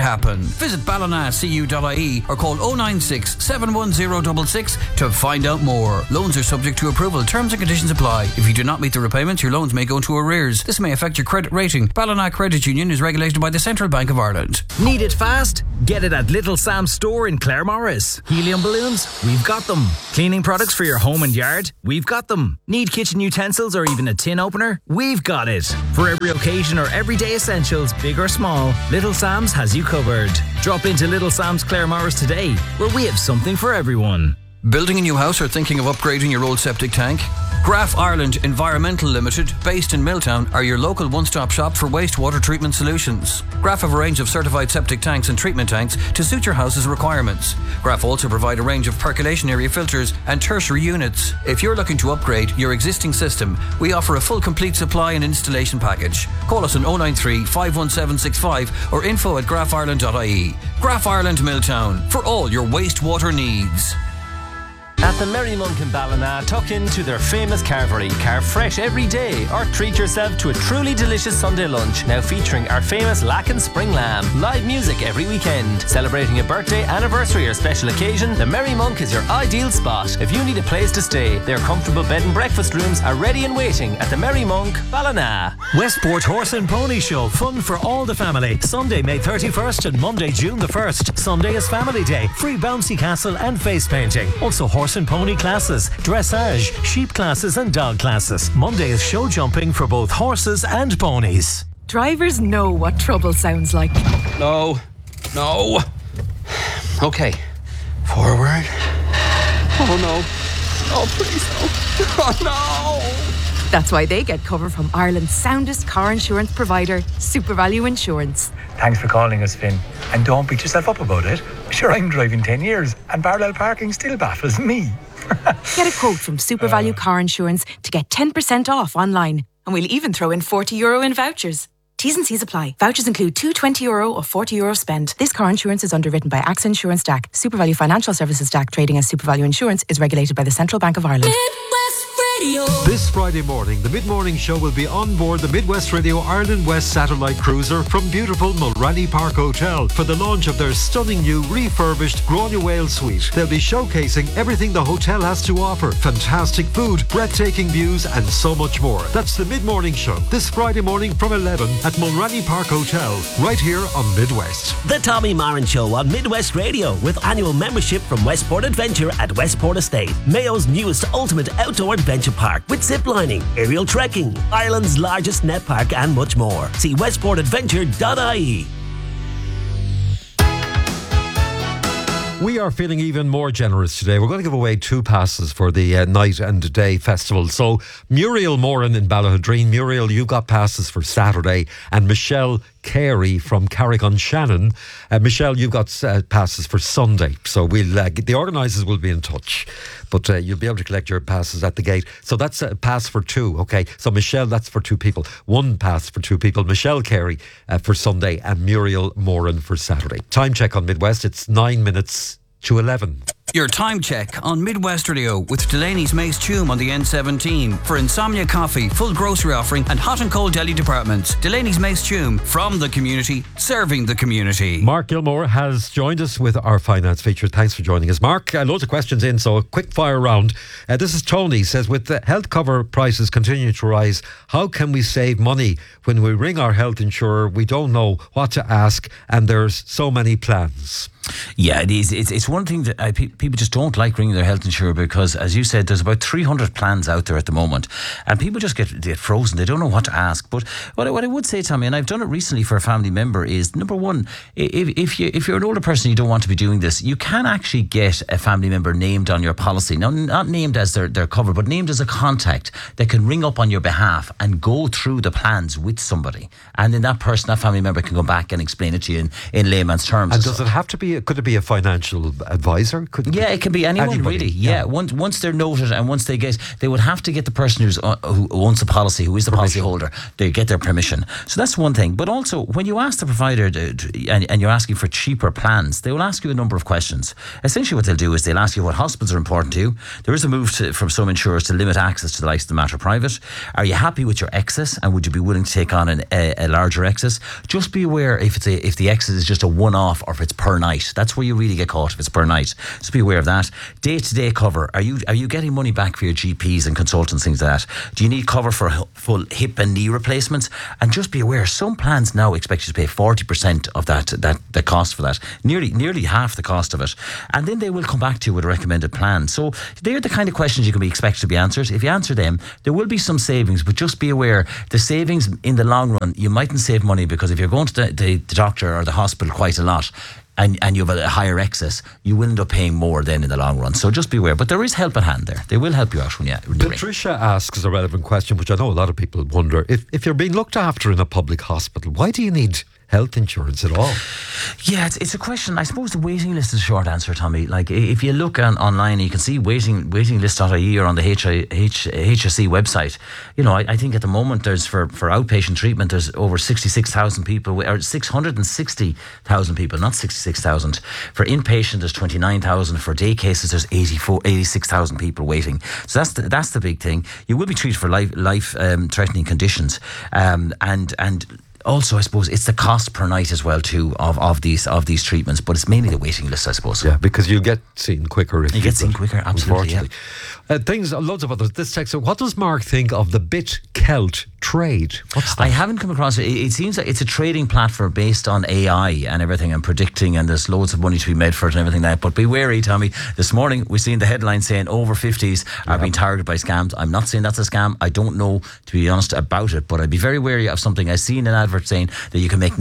[SPEAKER 4] happen. Visit ballinacu.ie or call 096 71066 to find out more. Loans are subject to approval. Terms and conditions apply. If you do not meet the repayments, your loans may go into arrears. This may affect your credit rating. Ballina Credit Union is regulated by the Central Bank of Ireland.
[SPEAKER 1] Need it fast? Get it at Little Sam's store in Claremorris. Helium balloons? We've got them. Cleaning products for your home and yard? We've got them. Need kitchen utensils or even a tin opener? We've got it. For every occasion or everyday essentials, big or small, Little Sam's has you covered. Drop into Little Sam's Claremorris today, where we have something for everyone.
[SPEAKER 4] Building a new house or thinking of upgrading your old septic tank? Graf Ireland Environmental Limited, based in Milltown, are your local one-stop shop for wastewater treatment solutions. Graf have a range of certified septic tanks and treatment tanks to suit your house's requirements. Graf also provide a range of percolation area filters and tertiary units. If you're looking to upgrade your existing system, we offer a full complete supply and installation package. Call us on 093 51765 or info@grafireland.ie. Graf Ireland Milltown, for all your wastewater needs.
[SPEAKER 3] At the Merry Monk in Ballina, tuck into their famous carvery. Carve fresh every day or treat yourself to a truly delicious Sunday lunch, now featuring our famous Lacken Spring Lamb. Live music every weekend. Celebrating a birthday, anniversary or special occasion, the Merry Monk is your ideal spot. If you need a place to stay, their comfortable bed and breakfast rooms are ready and waiting at the Merry Monk, Ballina.
[SPEAKER 6] Westport Horse and Pony Show, fun for all the family. Sunday, May 31st and Monday, June the 1st. Sunday is Family Day. Free bouncy castle and face painting. Also horse and pony classes, dressage, sheep classes and dog classes. Monday is show jumping for both horses and ponies.
[SPEAKER 24] Drivers know what trouble sounds like.
[SPEAKER 25] No. Okay. Forward. Oh no. Oh please no. Oh no.
[SPEAKER 24] That's why they get cover from Ireland's soundest car insurance provider, SuperValue Insurance.
[SPEAKER 26] Thanks for calling us, Finn. And don't beat yourself up about it. Sure, I'm driving 10 years and parallel parking still baffles me.
[SPEAKER 24] Get a quote from SuperValue Car Insurance to get 10% off online. And we'll even throw in €40 in vouchers. T's and C's apply. Vouchers include two €20 or €40 spend. This car insurance is underwritten by AXA Insurance DAC. SuperValue Financial Services DAC, trading as SuperValue Insurance, is regulated by the Central Bank of Ireland.
[SPEAKER 2] This Friday morning, the mid-morning show will be on board the Midwest Radio Ireland West satellite cruiser from beautiful Mulranny Park Hotel for the launch of their stunning new refurbished Grania Whale suite. They'll be showcasing everything the hotel has to offer. Fantastic food, breathtaking views and so much more. That's the mid-morning show this Friday morning from 11 at Mulranny Park Hotel, right here on Midwest.
[SPEAKER 27] The Tommy Marin Show on Midwest Radio with annual membership from Westport Adventure at Westport Estate, Mayo's newest ultimate outdoor adventure park with ziplining, aerial trekking, Ireland's largest net park and much more. See westportadventure.ie.
[SPEAKER 2] We are feeling even more generous today. We're going to give away 2 passes for the Night and Day Festival. So Muriel Moran in Ballahadreen. Muriel, you've got passes for Saturday. And Michelle Carey from Carrick-on-Shannon. Michelle, you've got passes for Sunday. So we'll the organisers will be in touch. But you'll be able to collect your passes at the gate. So that's a pass for 2, okay? So Michelle, that's for 2 people. 1 pass for 2 people. Michelle Carey for Sunday and Muriel Moran for Saturday. Time check on Midwest. It's 9 minutes to 11.
[SPEAKER 4] Your time check on Midwest Radio with Delaney's Mace Tume on the N17 for Insomnia Coffee, full grocery offering and hot and cold deli departments. Delaney's Mace Tume, from the community, serving the community.
[SPEAKER 2] Mark Gilmore has joined us with our finance feature. Thanks for joining us, Mark. Loads of questions in, so a quick fire round. This is Tony, says, with the health cover prices continuing to rise, how can we save money when we ring our health insurer, we don't know what to ask and there's so many plans?
[SPEAKER 28] Yeah, it is. It's one thing that people just don't like ringing their health insurer because, as you said, there's about 300 plans out there at the moment, and people just get frozen. They don't know what to ask. But what I would say, Tommy, and I've done it recently for a family member, is number one, if you're an older person, you don't want to be doing this, you can actually get a family member named on your policy. Now, not named as their cover, but named as a contact that can ring up on your behalf and go through the plans with somebody, and then that family member, can go back and explain it to you in layman's terms.
[SPEAKER 2] And does it have to be? Could it be a financial advisor?
[SPEAKER 28] Yeah, it can be anyone
[SPEAKER 2] Anybody,
[SPEAKER 28] really. Yeah, once they're noted and once they would have to get the person who owns the policy, who is the policy holder, they get their permission. So that's one thing. But also, when you ask the provider and you're asking for cheaper plans, they will ask you a number of questions. Essentially, what they'll do is they'll ask you what hospitals are important to you. There is a move from some insurers to limit access to the likes of the Mater Private. Are you happy with your excess, and would you be willing to take on a larger excess? Just be aware if the excess is just a one-off or if it's per night. That's where you really get caught if it's per night. So be aware of that. Day-to-day cover. Are you getting money back for your GPs and consultants, things like that? Do you need cover for full hip and knee replacements? And just be aware, some plans now expect you to pay 40% of the cost for that. Nearly half the cost of it. And then they will come back to you with a recommended plan. So they're the kind of questions you can be expected to be answered. If you answer them, there will be some savings, but just be aware, the savings in the long run, you mightn't save money, because if you're going to the doctor or the hospital quite a lot, and you have a higher excess, you will end up paying more then in the long run. So just be aware. But there is help at hand there. They will help you out when you ring.
[SPEAKER 2] Patricia asks a relevant question, which I know a lot of people wonder. If you're being looked after in a public hospital, why do you need health insurance at all?
[SPEAKER 28] Yeah, it's a question. I suppose the waiting list is a short answer, Tommy. Like, if you look online, you can see waitinglist.ie or on the HSE website. You know, I think at the moment there's for outpatient treatment, there's over 66,000 people, or 660,000 people, not 66,000. For inpatient, there's 29,000. For day cases, there's 86,000 people waiting. So that's the big thing. You will be treated for life threatening conditions, and also, I suppose it's the cost per night as well too of these treatments, but it's mainly the waiting list, I suppose.
[SPEAKER 2] Yeah, because you get seen quicker.
[SPEAKER 28] You get seen quicker, absolutely. Yeah.
[SPEAKER 2] Loads of others. This text. So what does Mark think of the BitKelt trade? What's that?
[SPEAKER 28] I haven't come across it. It seems like it's a trading platform based on AI and everything, and predicting, and there's loads of money to be made for it and everything like that. But be wary, Tommy. This morning we've seen the headline saying over 50s are being targeted by scams. I'm not saying that's a scam. I don't know, to be honest, about it, but I'd be very wary of something. I've seen an advert saying that you can make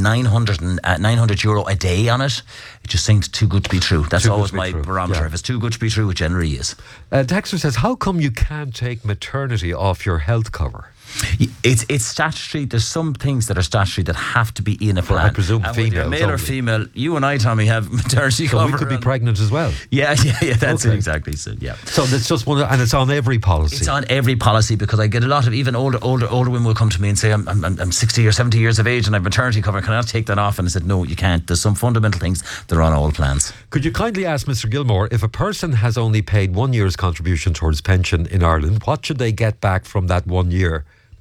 [SPEAKER 28] €900 a day on it. It just seems too good to be true. That's always my barometer. Yeah. If it's too good to be true, it generally is.
[SPEAKER 2] Dexter says, how come you can't take maternity off your health cover?
[SPEAKER 28] It's statutory. There's some things that are statutory that have to be in a plan.
[SPEAKER 2] I presume female,
[SPEAKER 28] male or female. You and I, Tommy, have maternity cover.
[SPEAKER 2] So we could be pregnant as well.
[SPEAKER 28] Yeah, that's it exactly. So yeah.
[SPEAKER 2] So it's just one, and it's on every policy.
[SPEAKER 28] It's on every policy, because I get a lot of even older women will come to me and say, I'm 60 or 70 years of age and I have maternity cover. Can I not take that off? And I said, no, you can't. There's some fundamental things that are on all plans.
[SPEAKER 2] Could you kindly ask Mr. Gilmore, if a person has only paid 1 year's contribution towards pension in Ireland, what should they get back from that 1 year?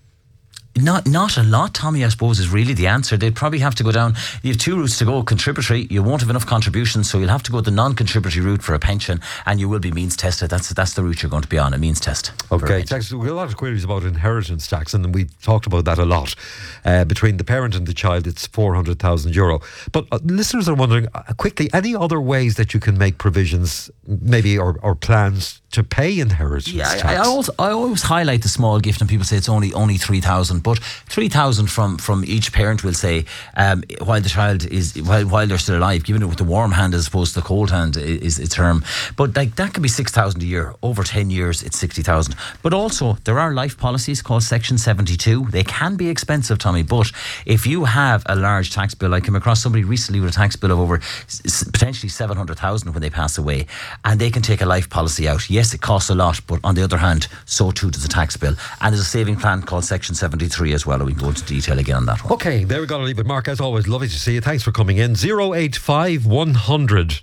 [SPEAKER 28] Not a lot, Tommy, I suppose, is really the answer. They'd probably have to go down. You have two routes to go. Contributory, you won't have enough contributions, so you'll have to go the non-contributory route for a pension, and you will be means tested. That's the route you're going to be on, a means test.
[SPEAKER 2] Okay, we have a lot of queries about inheritance tax, and we talked about that a lot. Between the parent and the child, it's €400,000. But listeners are wondering, quickly, any other ways that you can make provisions, maybe, or plans to pay inheritance tax?
[SPEAKER 28] I always highlight the small gift, and people say it's only 3,000, but 3,000 from each parent will say, while the child is while they're still alive, giving it with the warm hand as opposed to the cold hand is its term. But like that could be 6,000 a year. Over 10 years, it's 60,000. But also there are life policies called Section 72. They can be expensive, Tommy. But if you have a large tax bill, I came across somebody recently with a tax bill of over potentially 700,000 when they pass away, and they can take a life policy out. Yes, it costs a lot, but on the other hand, so too does the tax bill. And there's a saving plan called Section 73 as well, and we can go into detail again on that one.
[SPEAKER 2] Okay, there we go. Leave it. Mark, as always, lovely to see you. Thanks for coming in. 085 100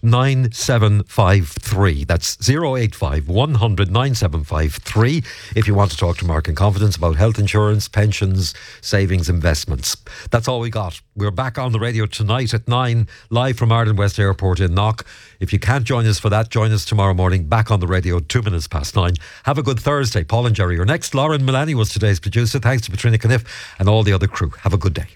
[SPEAKER 2] 9753. That's 085 100 9753 if you want to talk to Mark in confidence about health insurance, pensions, savings, investments. That's all we got. We're back on the radio tonight at 9, live from Ireland West Airport in Knock. If you can't join us for that, join us tomorrow morning, back on the radio 2 minutes past 9. Have a good Thursday. Paul and Jerry are next. Lauren Milani was today's producer. Thanks to Patrina Caniff and all the other crew. Have a good day.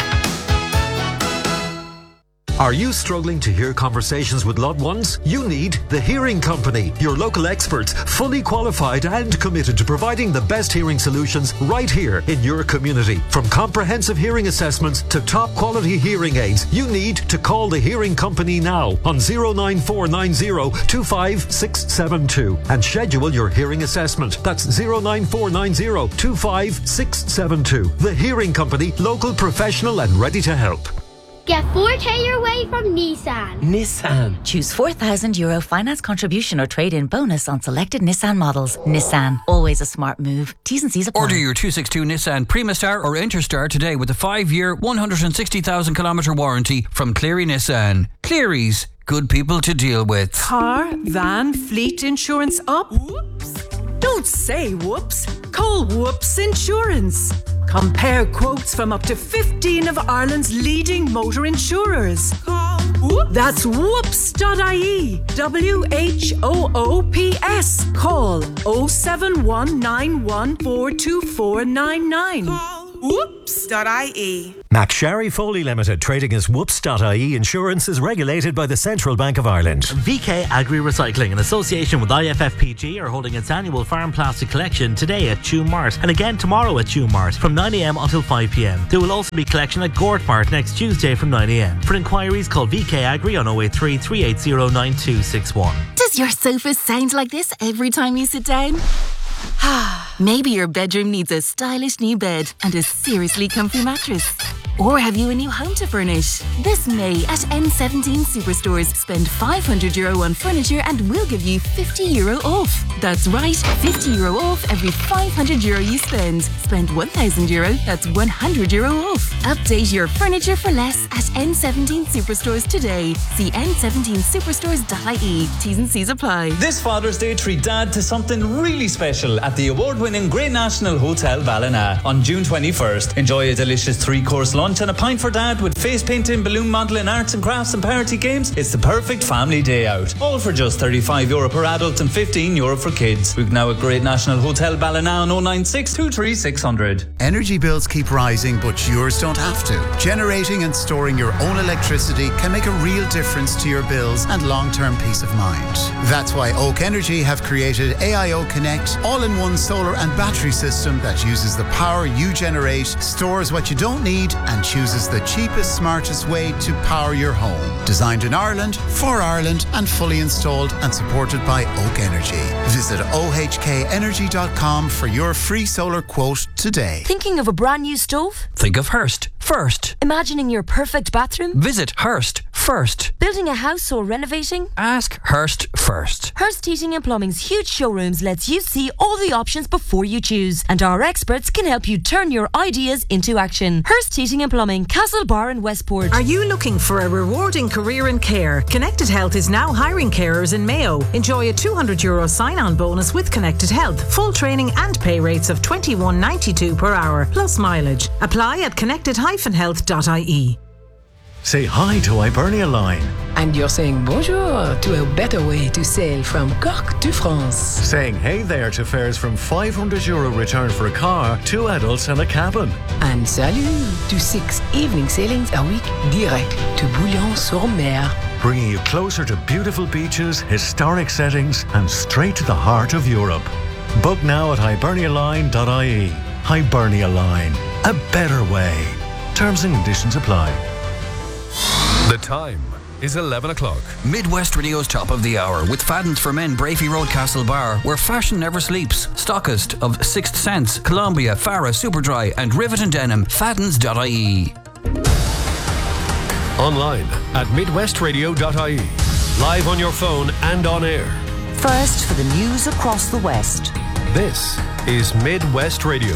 [SPEAKER 6] Are you struggling to hear conversations with loved ones? You need The Hearing Company, your local experts, fully qualified and committed to providing the best hearing solutions right here in your community. From comprehensive hearing assessments to top quality hearing aids, you need to call The Hearing Company now on 09490 25672 and schedule your hearing assessment. That's 09490 25672. The Hearing Company, local, professional and ready to help.
[SPEAKER 8] Get 4K your way from Nissan.
[SPEAKER 21] Nissan.
[SPEAKER 22] Choose €4,000 finance contribution or trade-in bonus on selected Nissan models. Nissan, always a smart move. T's and C's apply.
[SPEAKER 4] Order your 262 Nissan Primastar or Interstar today with a 5-year, 160,000 kilometre warranty from Cleary Nissan. Cleary's, good people to deal with.
[SPEAKER 9] Car, van, fleet insurance up? Whoops. Don't say whoops. Call Whoops Insurance. Compare quotes from up to 15 of Ireland's leading motor insurers. Call Whoops. That's whoops.ie. WHOOPS. Call 07191424499. Call whoops.ie.
[SPEAKER 6] McSharry Foley Limited, trading as Whoops.ie Insurance, is regulated by the Central Bank of Ireland.
[SPEAKER 10] VK Agri Recycling, in association with IFFPG, are holding its annual farm plastic collection today at Tuam Mart and again tomorrow at Tuam Mart from 9am until 5pm. There will also be collection at Gort Mart next Tuesday from 9am. For inquiries, call VK Agri on 083 380 9261.
[SPEAKER 24] Does your sofa sound like this every time you sit down? Maybe your bedroom needs a stylish new bed and a seriously comfy mattress. Or have you a new home to furnish? This May at N17 Superstores, spend €500 on furniture and we'll give you €50 off. That's right, €50 off every €500 you spend. Spend €1,000, that's €100 off. Update your furniture for less at N17 Superstores today. See n17superstores.ie. T's and C's apply.
[SPEAKER 11] This Father's Day, treat Dad to something really special at the award-winning Great National Hotel Ballina on June 21st. Enjoy a delicious 3-course lunch and a pint for Dad with face painting, balloon modelling, arts and crafts and party games. It's the perfect family day out. All for just €35 per adult and €15 for kids. Book now at Great National Hotel Ballina on 096 23 600.
[SPEAKER 13] Energy bills keep rising, but yours don't have to. Generating and storing your own electricity can make a real difference to your bills and long-term peace of mind. That's why Oak Energy have created AIO Connect, all-in-one solar and battery system that uses the power you generate, stores what you don't need, and chooses the cheapest, smartest way to power your home. Designed in Ireland, for Ireland, and fully installed and supported by Oak Energy. Visit ohkenergy.com for your free solar quote today.
[SPEAKER 14] Thinking of a brand new stove?
[SPEAKER 4] Think of Hearst first.
[SPEAKER 14] Imagining your perfect bathroom?
[SPEAKER 4] Visit Hearst first.
[SPEAKER 14] Building a house or renovating?
[SPEAKER 4] Ask Hearst first.
[SPEAKER 14] Hearst Heating and Plumbing's huge showrooms lets you see all the options before you choose, and our experts can help you turn your ideas into action. Hearst Heating and Plumbing, Castlebar and Westport.
[SPEAKER 7] Are you looking for a rewarding career in care? Connected Health is now hiring carers in Mayo. Enjoy a €200 sign-on bonus with Connected Health. Full training and pay rates of $21.92 per hour, plus mileage. Apply at connected-health.ie.
[SPEAKER 15] Say hi to Hibernia Line.
[SPEAKER 16] And you're saying bonjour to a better way to sail from Cork to France.
[SPEAKER 15] Saying hey there to fares from €500 return for a car, 2 adults and a cabin.
[SPEAKER 16] And salut to 6 evening sailings a week direct to Bouillon-sur-Mer.
[SPEAKER 15] Bringing you closer to beautiful beaches, historic settings and straight to the heart of Europe. Book now at hibernialine.ie. Hibernia Line. A better way. Terms and conditions apply.
[SPEAKER 29] The time is 11 o'clock.
[SPEAKER 4] Midwest Radio's Top of the Hour with Faddens for Men, Brafey Road, Castlebar, where fashion never sleeps. Stockist of Sixth Sense, Columbia, Farah, Superdry and Rivet and Denim. Faddens.ie.
[SPEAKER 29] Online at midwestradio.ie. Live on your phone and on air.
[SPEAKER 22] First for the news across the West.
[SPEAKER 29] This is Midwest Radio.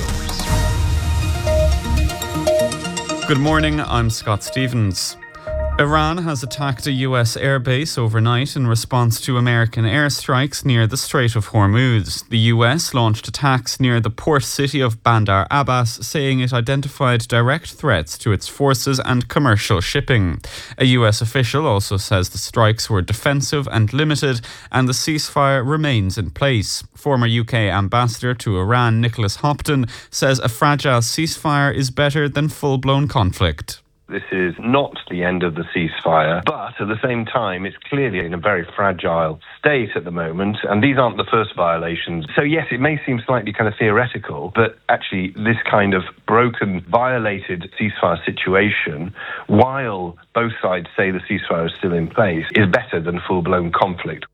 [SPEAKER 30] Good morning, I'm Scott Stevens. Iran has attacked a US airbase overnight in response to American airstrikes near the Strait of Hormuz. The US launched attacks near the port city of Bandar Abbas, saying it identified direct threats to its forces and commercial shipping. A US official also says the strikes were defensive and limited, and the ceasefire remains in place. Former UK ambassador to Iran, Nicholas Hopton, says a fragile ceasefire is better than full-blown conflict.
[SPEAKER 31] This is not the end of the ceasefire, but at the same time, it's clearly in a very fragile state at the moment, and these aren't the first violations. So yes, it may seem slightly kind of theoretical, but actually this kind of broken, violated ceasefire situation, while both sides say the ceasefire is still in place, is better than full-blown conflict.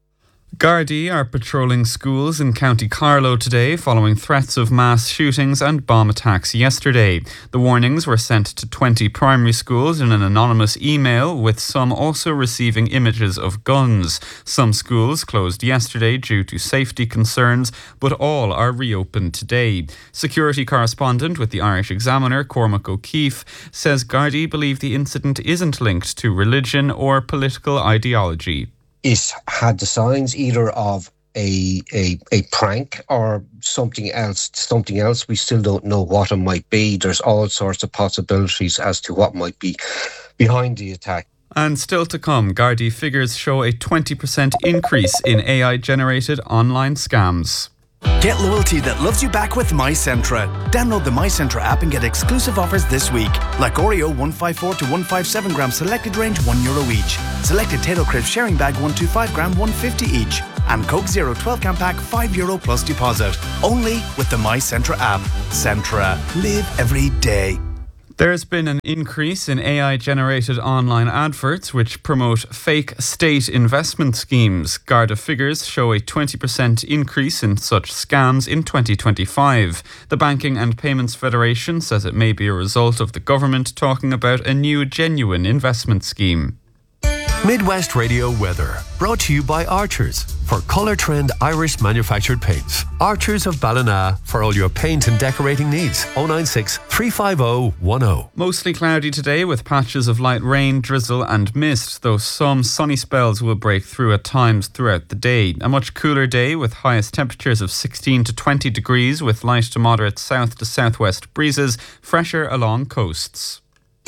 [SPEAKER 30] Gardaí are patrolling schools in County Carlow today following threats of mass shootings and bomb attacks yesterday. The warnings were sent to 20 primary schools in an anonymous email, with some also receiving images of guns. Some schools closed yesterday due to safety concerns, but all are reopened today. Security correspondent with the Irish Examiner, Cormac O'Keefe, says Gardaí believe the incident isn't linked to religion or political ideology.
[SPEAKER 1] It had the signs either of a prank or something else. We still don't know what it might be. There's all sorts of possibilities as to what might be behind the attack.
[SPEAKER 30] And still to come, Gardaí figures show a 20% increase in AI-generated online scams.
[SPEAKER 3] Get loyalty that loves you back with MyCentra. Download the MyCentra app and get exclusive offers this week. Like Oreo 154 to 157 gram selected range €1 each. Selected Tato Crisp sharing bag 125 gram $1.50 each. And Coke Zero 12 can pack €5 plus deposit. Only with the MyCentra app. Centra. Live every day.
[SPEAKER 30] There's been an increase in AI-generated online adverts which promote fake state investment schemes. Garda figures show a 20% increase in such scams in 2025. The Banking and Payments Federation says it may be a result of the government talking about a new genuine investment scheme.
[SPEAKER 29] Midwest Radio weather, brought to you by Archers for Colour Trend Irish manufactured paints. Archers of Ballina for all your paint and decorating needs. 096 350 10.
[SPEAKER 30] Mostly cloudy today with patches of light rain, drizzle and mist, though some sunny spells will break through at times throughout the day. A much cooler day with highest temperatures of 16 to 20 degrees with light to moderate south to southwest breezes, fresher along coasts.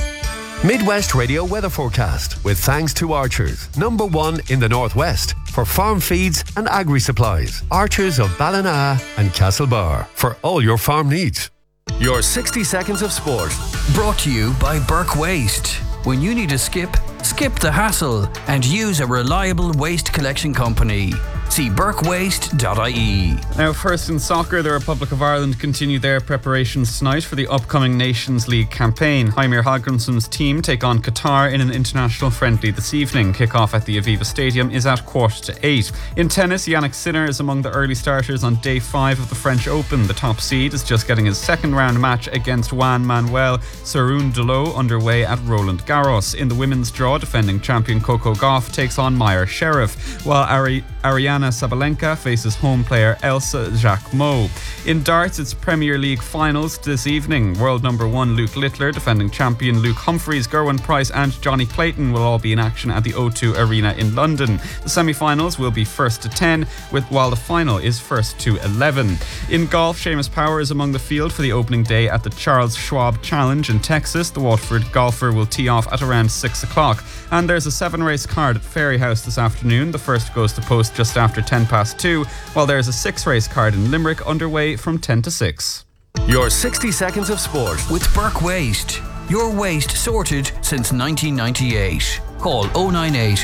[SPEAKER 29] Midwest Radio weather forecast with thanks to Archers, #1 in the Northwest for farm feeds and agri-supplies. Archers of Ballina and Castlebar for all your farm needs. Your 60 seconds of sport.
[SPEAKER 4] Brought to you by Burke Waste. When you need a skip the hassle and use a reliable waste collection company. See burkewaste.ie.
[SPEAKER 30] Now, first in soccer, the Republic of Ireland continue their preparations tonight for the upcoming Nations League campaign. Heimir Hallgrímsson's team take on Qatar in an international friendly this evening. Kick-off at the Aviva Stadium is at 7:45. In tennis, Yannick Sinner is among the early starters on day 5 of the French Open. The top seed is just getting his second round match against Juan Manuel Cerúndolo underway at Roland Garros. In the women's draw, defending champion Coco Gauff takes on Meyer Sherif, while Ariana Sabalenka faces home player Elsa Jacquemot. In darts, it's Premier League finals this evening. World number 1 Luke Littler, defending champion Luke Humphries, Gerwyn Price and Johnny Clayton will all be in action at the O2 Arena in London. The semi-finals will be 1st to 10, while the final is 1st to 11. In golf, Seamus Power is among the field for the opening day at the Charles Schwab Challenge in Texas. The Watford golfer will tee off at around 6 o'clock. And there's a 7-race card at Fairyhouse this afternoon. The first goes to post just after 2:10, while there's a 6-race card in Limerick underway from 10 to 6.
[SPEAKER 29] Your 60 seconds of sport.
[SPEAKER 4] With Burke Waste. Your waste sorted since 1998. Call 098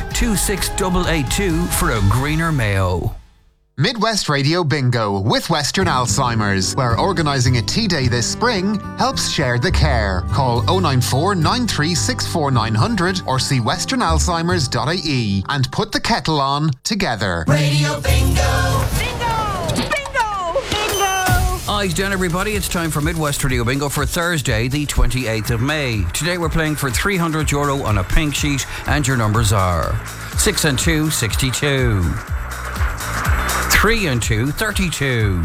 [SPEAKER 4] 26882 for a greener Mayo.
[SPEAKER 5] Midwest Radio Bingo with Western Alzheimer's, where organising a tea day this spring helps share the care. Call 094 9364 900 or see westernalzheimers.ie and put the kettle on together.
[SPEAKER 12] Radio Bingo! Bingo! Bingo! Bingo!
[SPEAKER 4] Eyes down, everybody. It's time for Midwest Radio Bingo for Thursday, the 28th of May. Today we're playing for €300 on a pink sheet, and your numbers are 6 and 2, 62. 3 and 2, 32.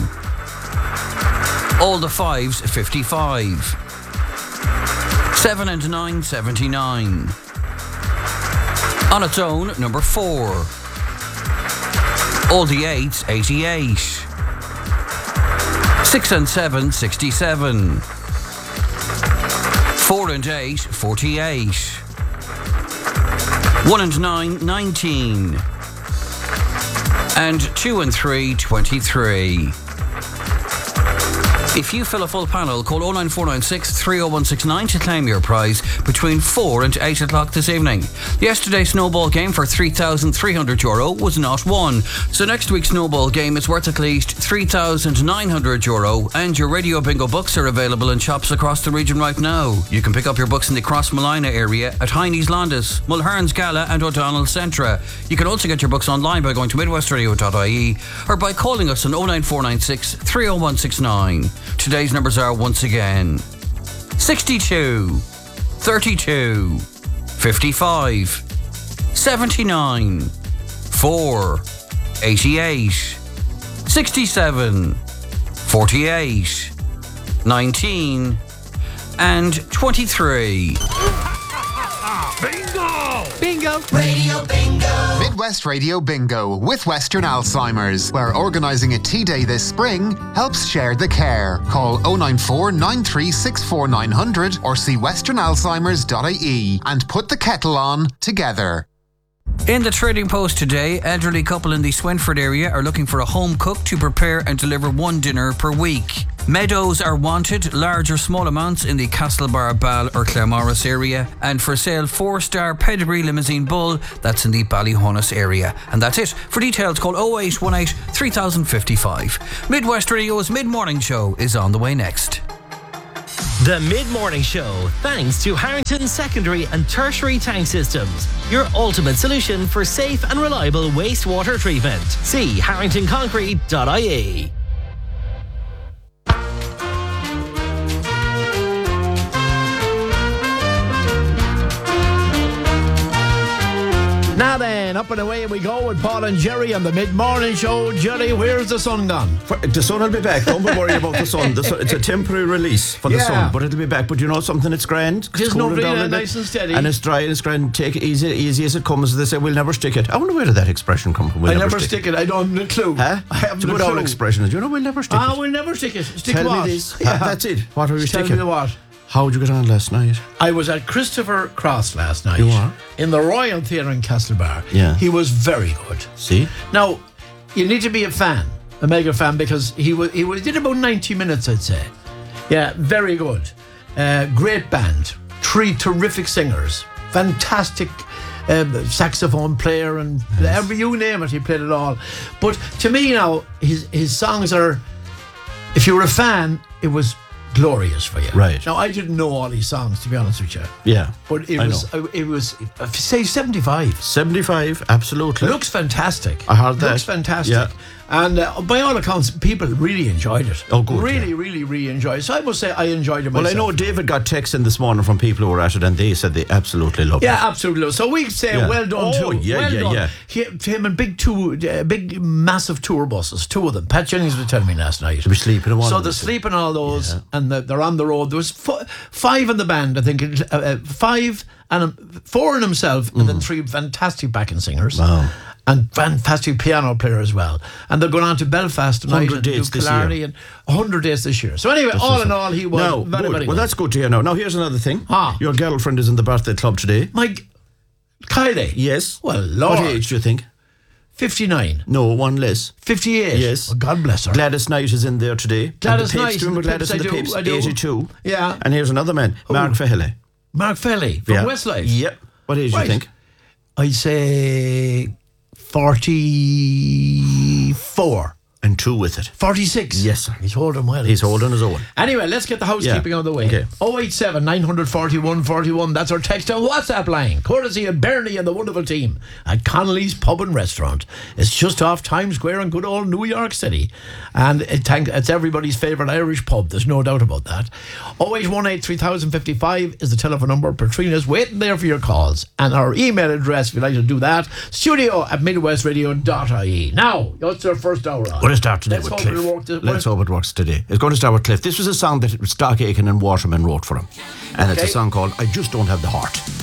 [SPEAKER 4] All the 5s, 55. 7 and 9, 79. On its own, number 4. All the 8s, 88. 6 and 7, 67. 4 and 8, 48. 1 and 9, 19. And 2 and 3, 23. If you fill a full panel, call 09496 30169 to claim your prize between 4 and 8 o'clock this evening. Yesterday's snowball game for €3,300 was not won. So next week's snowball game is worth at least €3,900, and your Radio Bingo books are available in shops across the region right now. You can pick up your books in the Crossmolina area at Heine's Landis, Mulherns Gala and O'Donnell Centra. You can also get your books online by going to midwestradio.ie or by calling us on 09496 30169. Today's numbers are once again 62, 32, 55, 79, 4, 88, 67, 48, 19 and 23.
[SPEAKER 12] Bingo! Radio Bingo!
[SPEAKER 5] Midwest Radio Bingo with Western Alzheimer's, where organising a tea day this spring helps share the care. Call 094 9364 900 or see westernalzheimers.ie and put the kettle on together.
[SPEAKER 4] In the Trading Post today, elderly couple in the Swinford area are looking for a home cook to prepare and deliver one dinner per week. Meadows are wanted, large or small amounts, in the Castlebar, Ball or Claremorris area. And for sale, 4-star pedigree limousine bull, that's in the Ballyhonus area. And that's it. For details, call 0818 3055. Midwest Radio's mid-morning show is on the way next.
[SPEAKER 6] The Mid-Morning Show, thanks to Harrington Secondary and Tertiary Tank Systems, your ultimate solution for safe and reliable wastewater treatment. See harringtonconcrete.ie.
[SPEAKER 2] Now then, up and away we go with Paul and Jerry on the Mid-Morning Show. Jerry, where's the sun gone?
[SPEAKER 8] The sun will be back. Don't be worried about the sun. It's a temporary release for the sun, but it'll be back. But you know something? It's grand.
[SPEAKER 2] Just no rain, nice and steady.
[SPEAKER 8] And it's dry and it's grand. Take it easy as it comes. They say we'll never stick it. I wonder where did that expression come from?
[SPEAKER 2] We'll never stick it. I don't have a clue.
[SPEAKER 8] Huh?
[SPEAKER 2] I haven't
[SPEAKER 8] it's a good
[SPEAKER 2] clue.
[SPEAKER 8] old expression. You know we'll never stick it.
[SPEAKER 2] We'll never stick it. Stick
[SPEAKER 8] Tell
[SPEAKER 2] what?
[SPEAKER 8] me this.
[SPEAKER 2] Yeah.
[SPEAKER 8] That's it. What are you sticking?
[SPEAKER 2] Tell me what.
[SPEAKER 8] How did you get on last night?
[SPEAKER 2] I was at Christopher Cross last night.
[SPEAKER 8] You are?
[SPEAKER 2] In the Royal Theatre in Castlebar.
[SPEAKER 8] Yeah.
[SPEAKER 2] He was very good.
[SPEAKER 8] See?
[SPEAKER 2] Now, you need to be a mega fan, because he did about 90 minutes, I'd say. Yeah, very good. Great band. 3 terrific singers. Fantastic saxophone player, and you name it, he played it all. But to me now, his songs are, if you were a fan, it was glorious for you.
[SPEAKER 8] Right.
[SPEAKER 2] Now, I didn't know all these songs, to be honest with you.
[SPEAKER 8] Yeah.
[SPEAKER 2] But it was say 75.
[SPEAKER 8] 75, absolutely.
[SPEAKER 2] Looks fantastic.
[SPEAKER 8] I heard that.
[SPEAKER 2] Looks fantastic.
[SPEAKER 8] Yeah.
[SPEAKER 2] And by all accounts, people really enjoyed it.
[SPEAKER 8] Oh, good.
[SPEAKER 2] Really enjoyed it. So I must say I enjoyed it myself.
[SPEAKER 8] Well, I know David got texts in this morning from people who were at it, and they said they absolutely loved it.
[SPEAKER 2] Yeah, absolutely. So we say well done to
[SPEAKER 8] yeah.
[SPEAKER 2] him and big massive tour buses, 2 of them. Pat Jennings was telling me last night.
[SPEAKER 8] They were sleeping in one.
[SPEAKER 2] So they're sleeping all those, and they're on the road. There was 5 in the band, I think. 5 and 4 in himself, and then 3 fantastic backing singers.
[SPEAKER 8] Wow.
[SPEAKER 2] And fantastic piano player as well. And they're going on to Belfast tonight.
[SPEAKER 8] 100 dates this year.
[SPEAKER 2] And 100 days this year. So anyway, all in all, he was very good.
[SPEAKER 8] Well, that's good to hear now. Now, here's another thing. Your girlfriend is in the birthday club today.
[SPEAKER 2] Kylie?
[SPEAKER 8] Yes.
[SPEAKER 2] Well, Lord.
[SPEAKER 8] What age do you think?
[SPEAKER 2] 59.
[SPEAKER 8] No, one less.
[SPEAKER 2] 58.
[SPEAKER 8] Yes.
[SPEAKER 2] Oh, God bless her.
[SPEAKER 8] Gladys Knight is in there today.
[SPEAKER 2] Gladys
[SPEAKER 8] and the
[SPEAKER 2] Knight.
[SPEAKER 8] Pips, remember Gladys and the Pips?
[SPEAKER 2] I do.
[SPEAKER 8] 82.
[SPEAKER 2] Yeah.
[SPEAKER 8] And here's another man, Mark Fahey.
[SPEAKER 2] Mark Fahey from Westlife.
[SPEAKER 8] Yep. What age do you think?
[SPEAKER 2] I'd say 44.
[SPEAKER 8] And 2 with it.
[SPEAKER 2] 46.
[SPEAKER 8] Yes, sir.
[SPEAKER 2] He's holding well.
[SPEAKER 8] He's holding his own.
[SPEAKER 2] Anyway, let's get the housekeeping out of the way.
[SPEAKER 8] Okay.
[SPEAKER 2] 087 941 41. That's our text and WhatsApp line. Courtesy of Bernie and the wonderful team at Connolly's Pub and Restaurant. It's just off Times Square in good old New York City. And it's everybody's favourite Irish pub. There's no doubt about that. 0818 3055 is the telephone number. Patrina's waiting there for your calls. And our email address, if you'd like to do that, studio@midwestradio.ie. Now, what's our first hour on?
[SPEAKER 8] To start today with Cliff. Let's hope it works today. It's going to start with Cliff. This was a song that Stock Aitken and Waterman wrote for him. And it's a song called I Just Don't Have the Heart.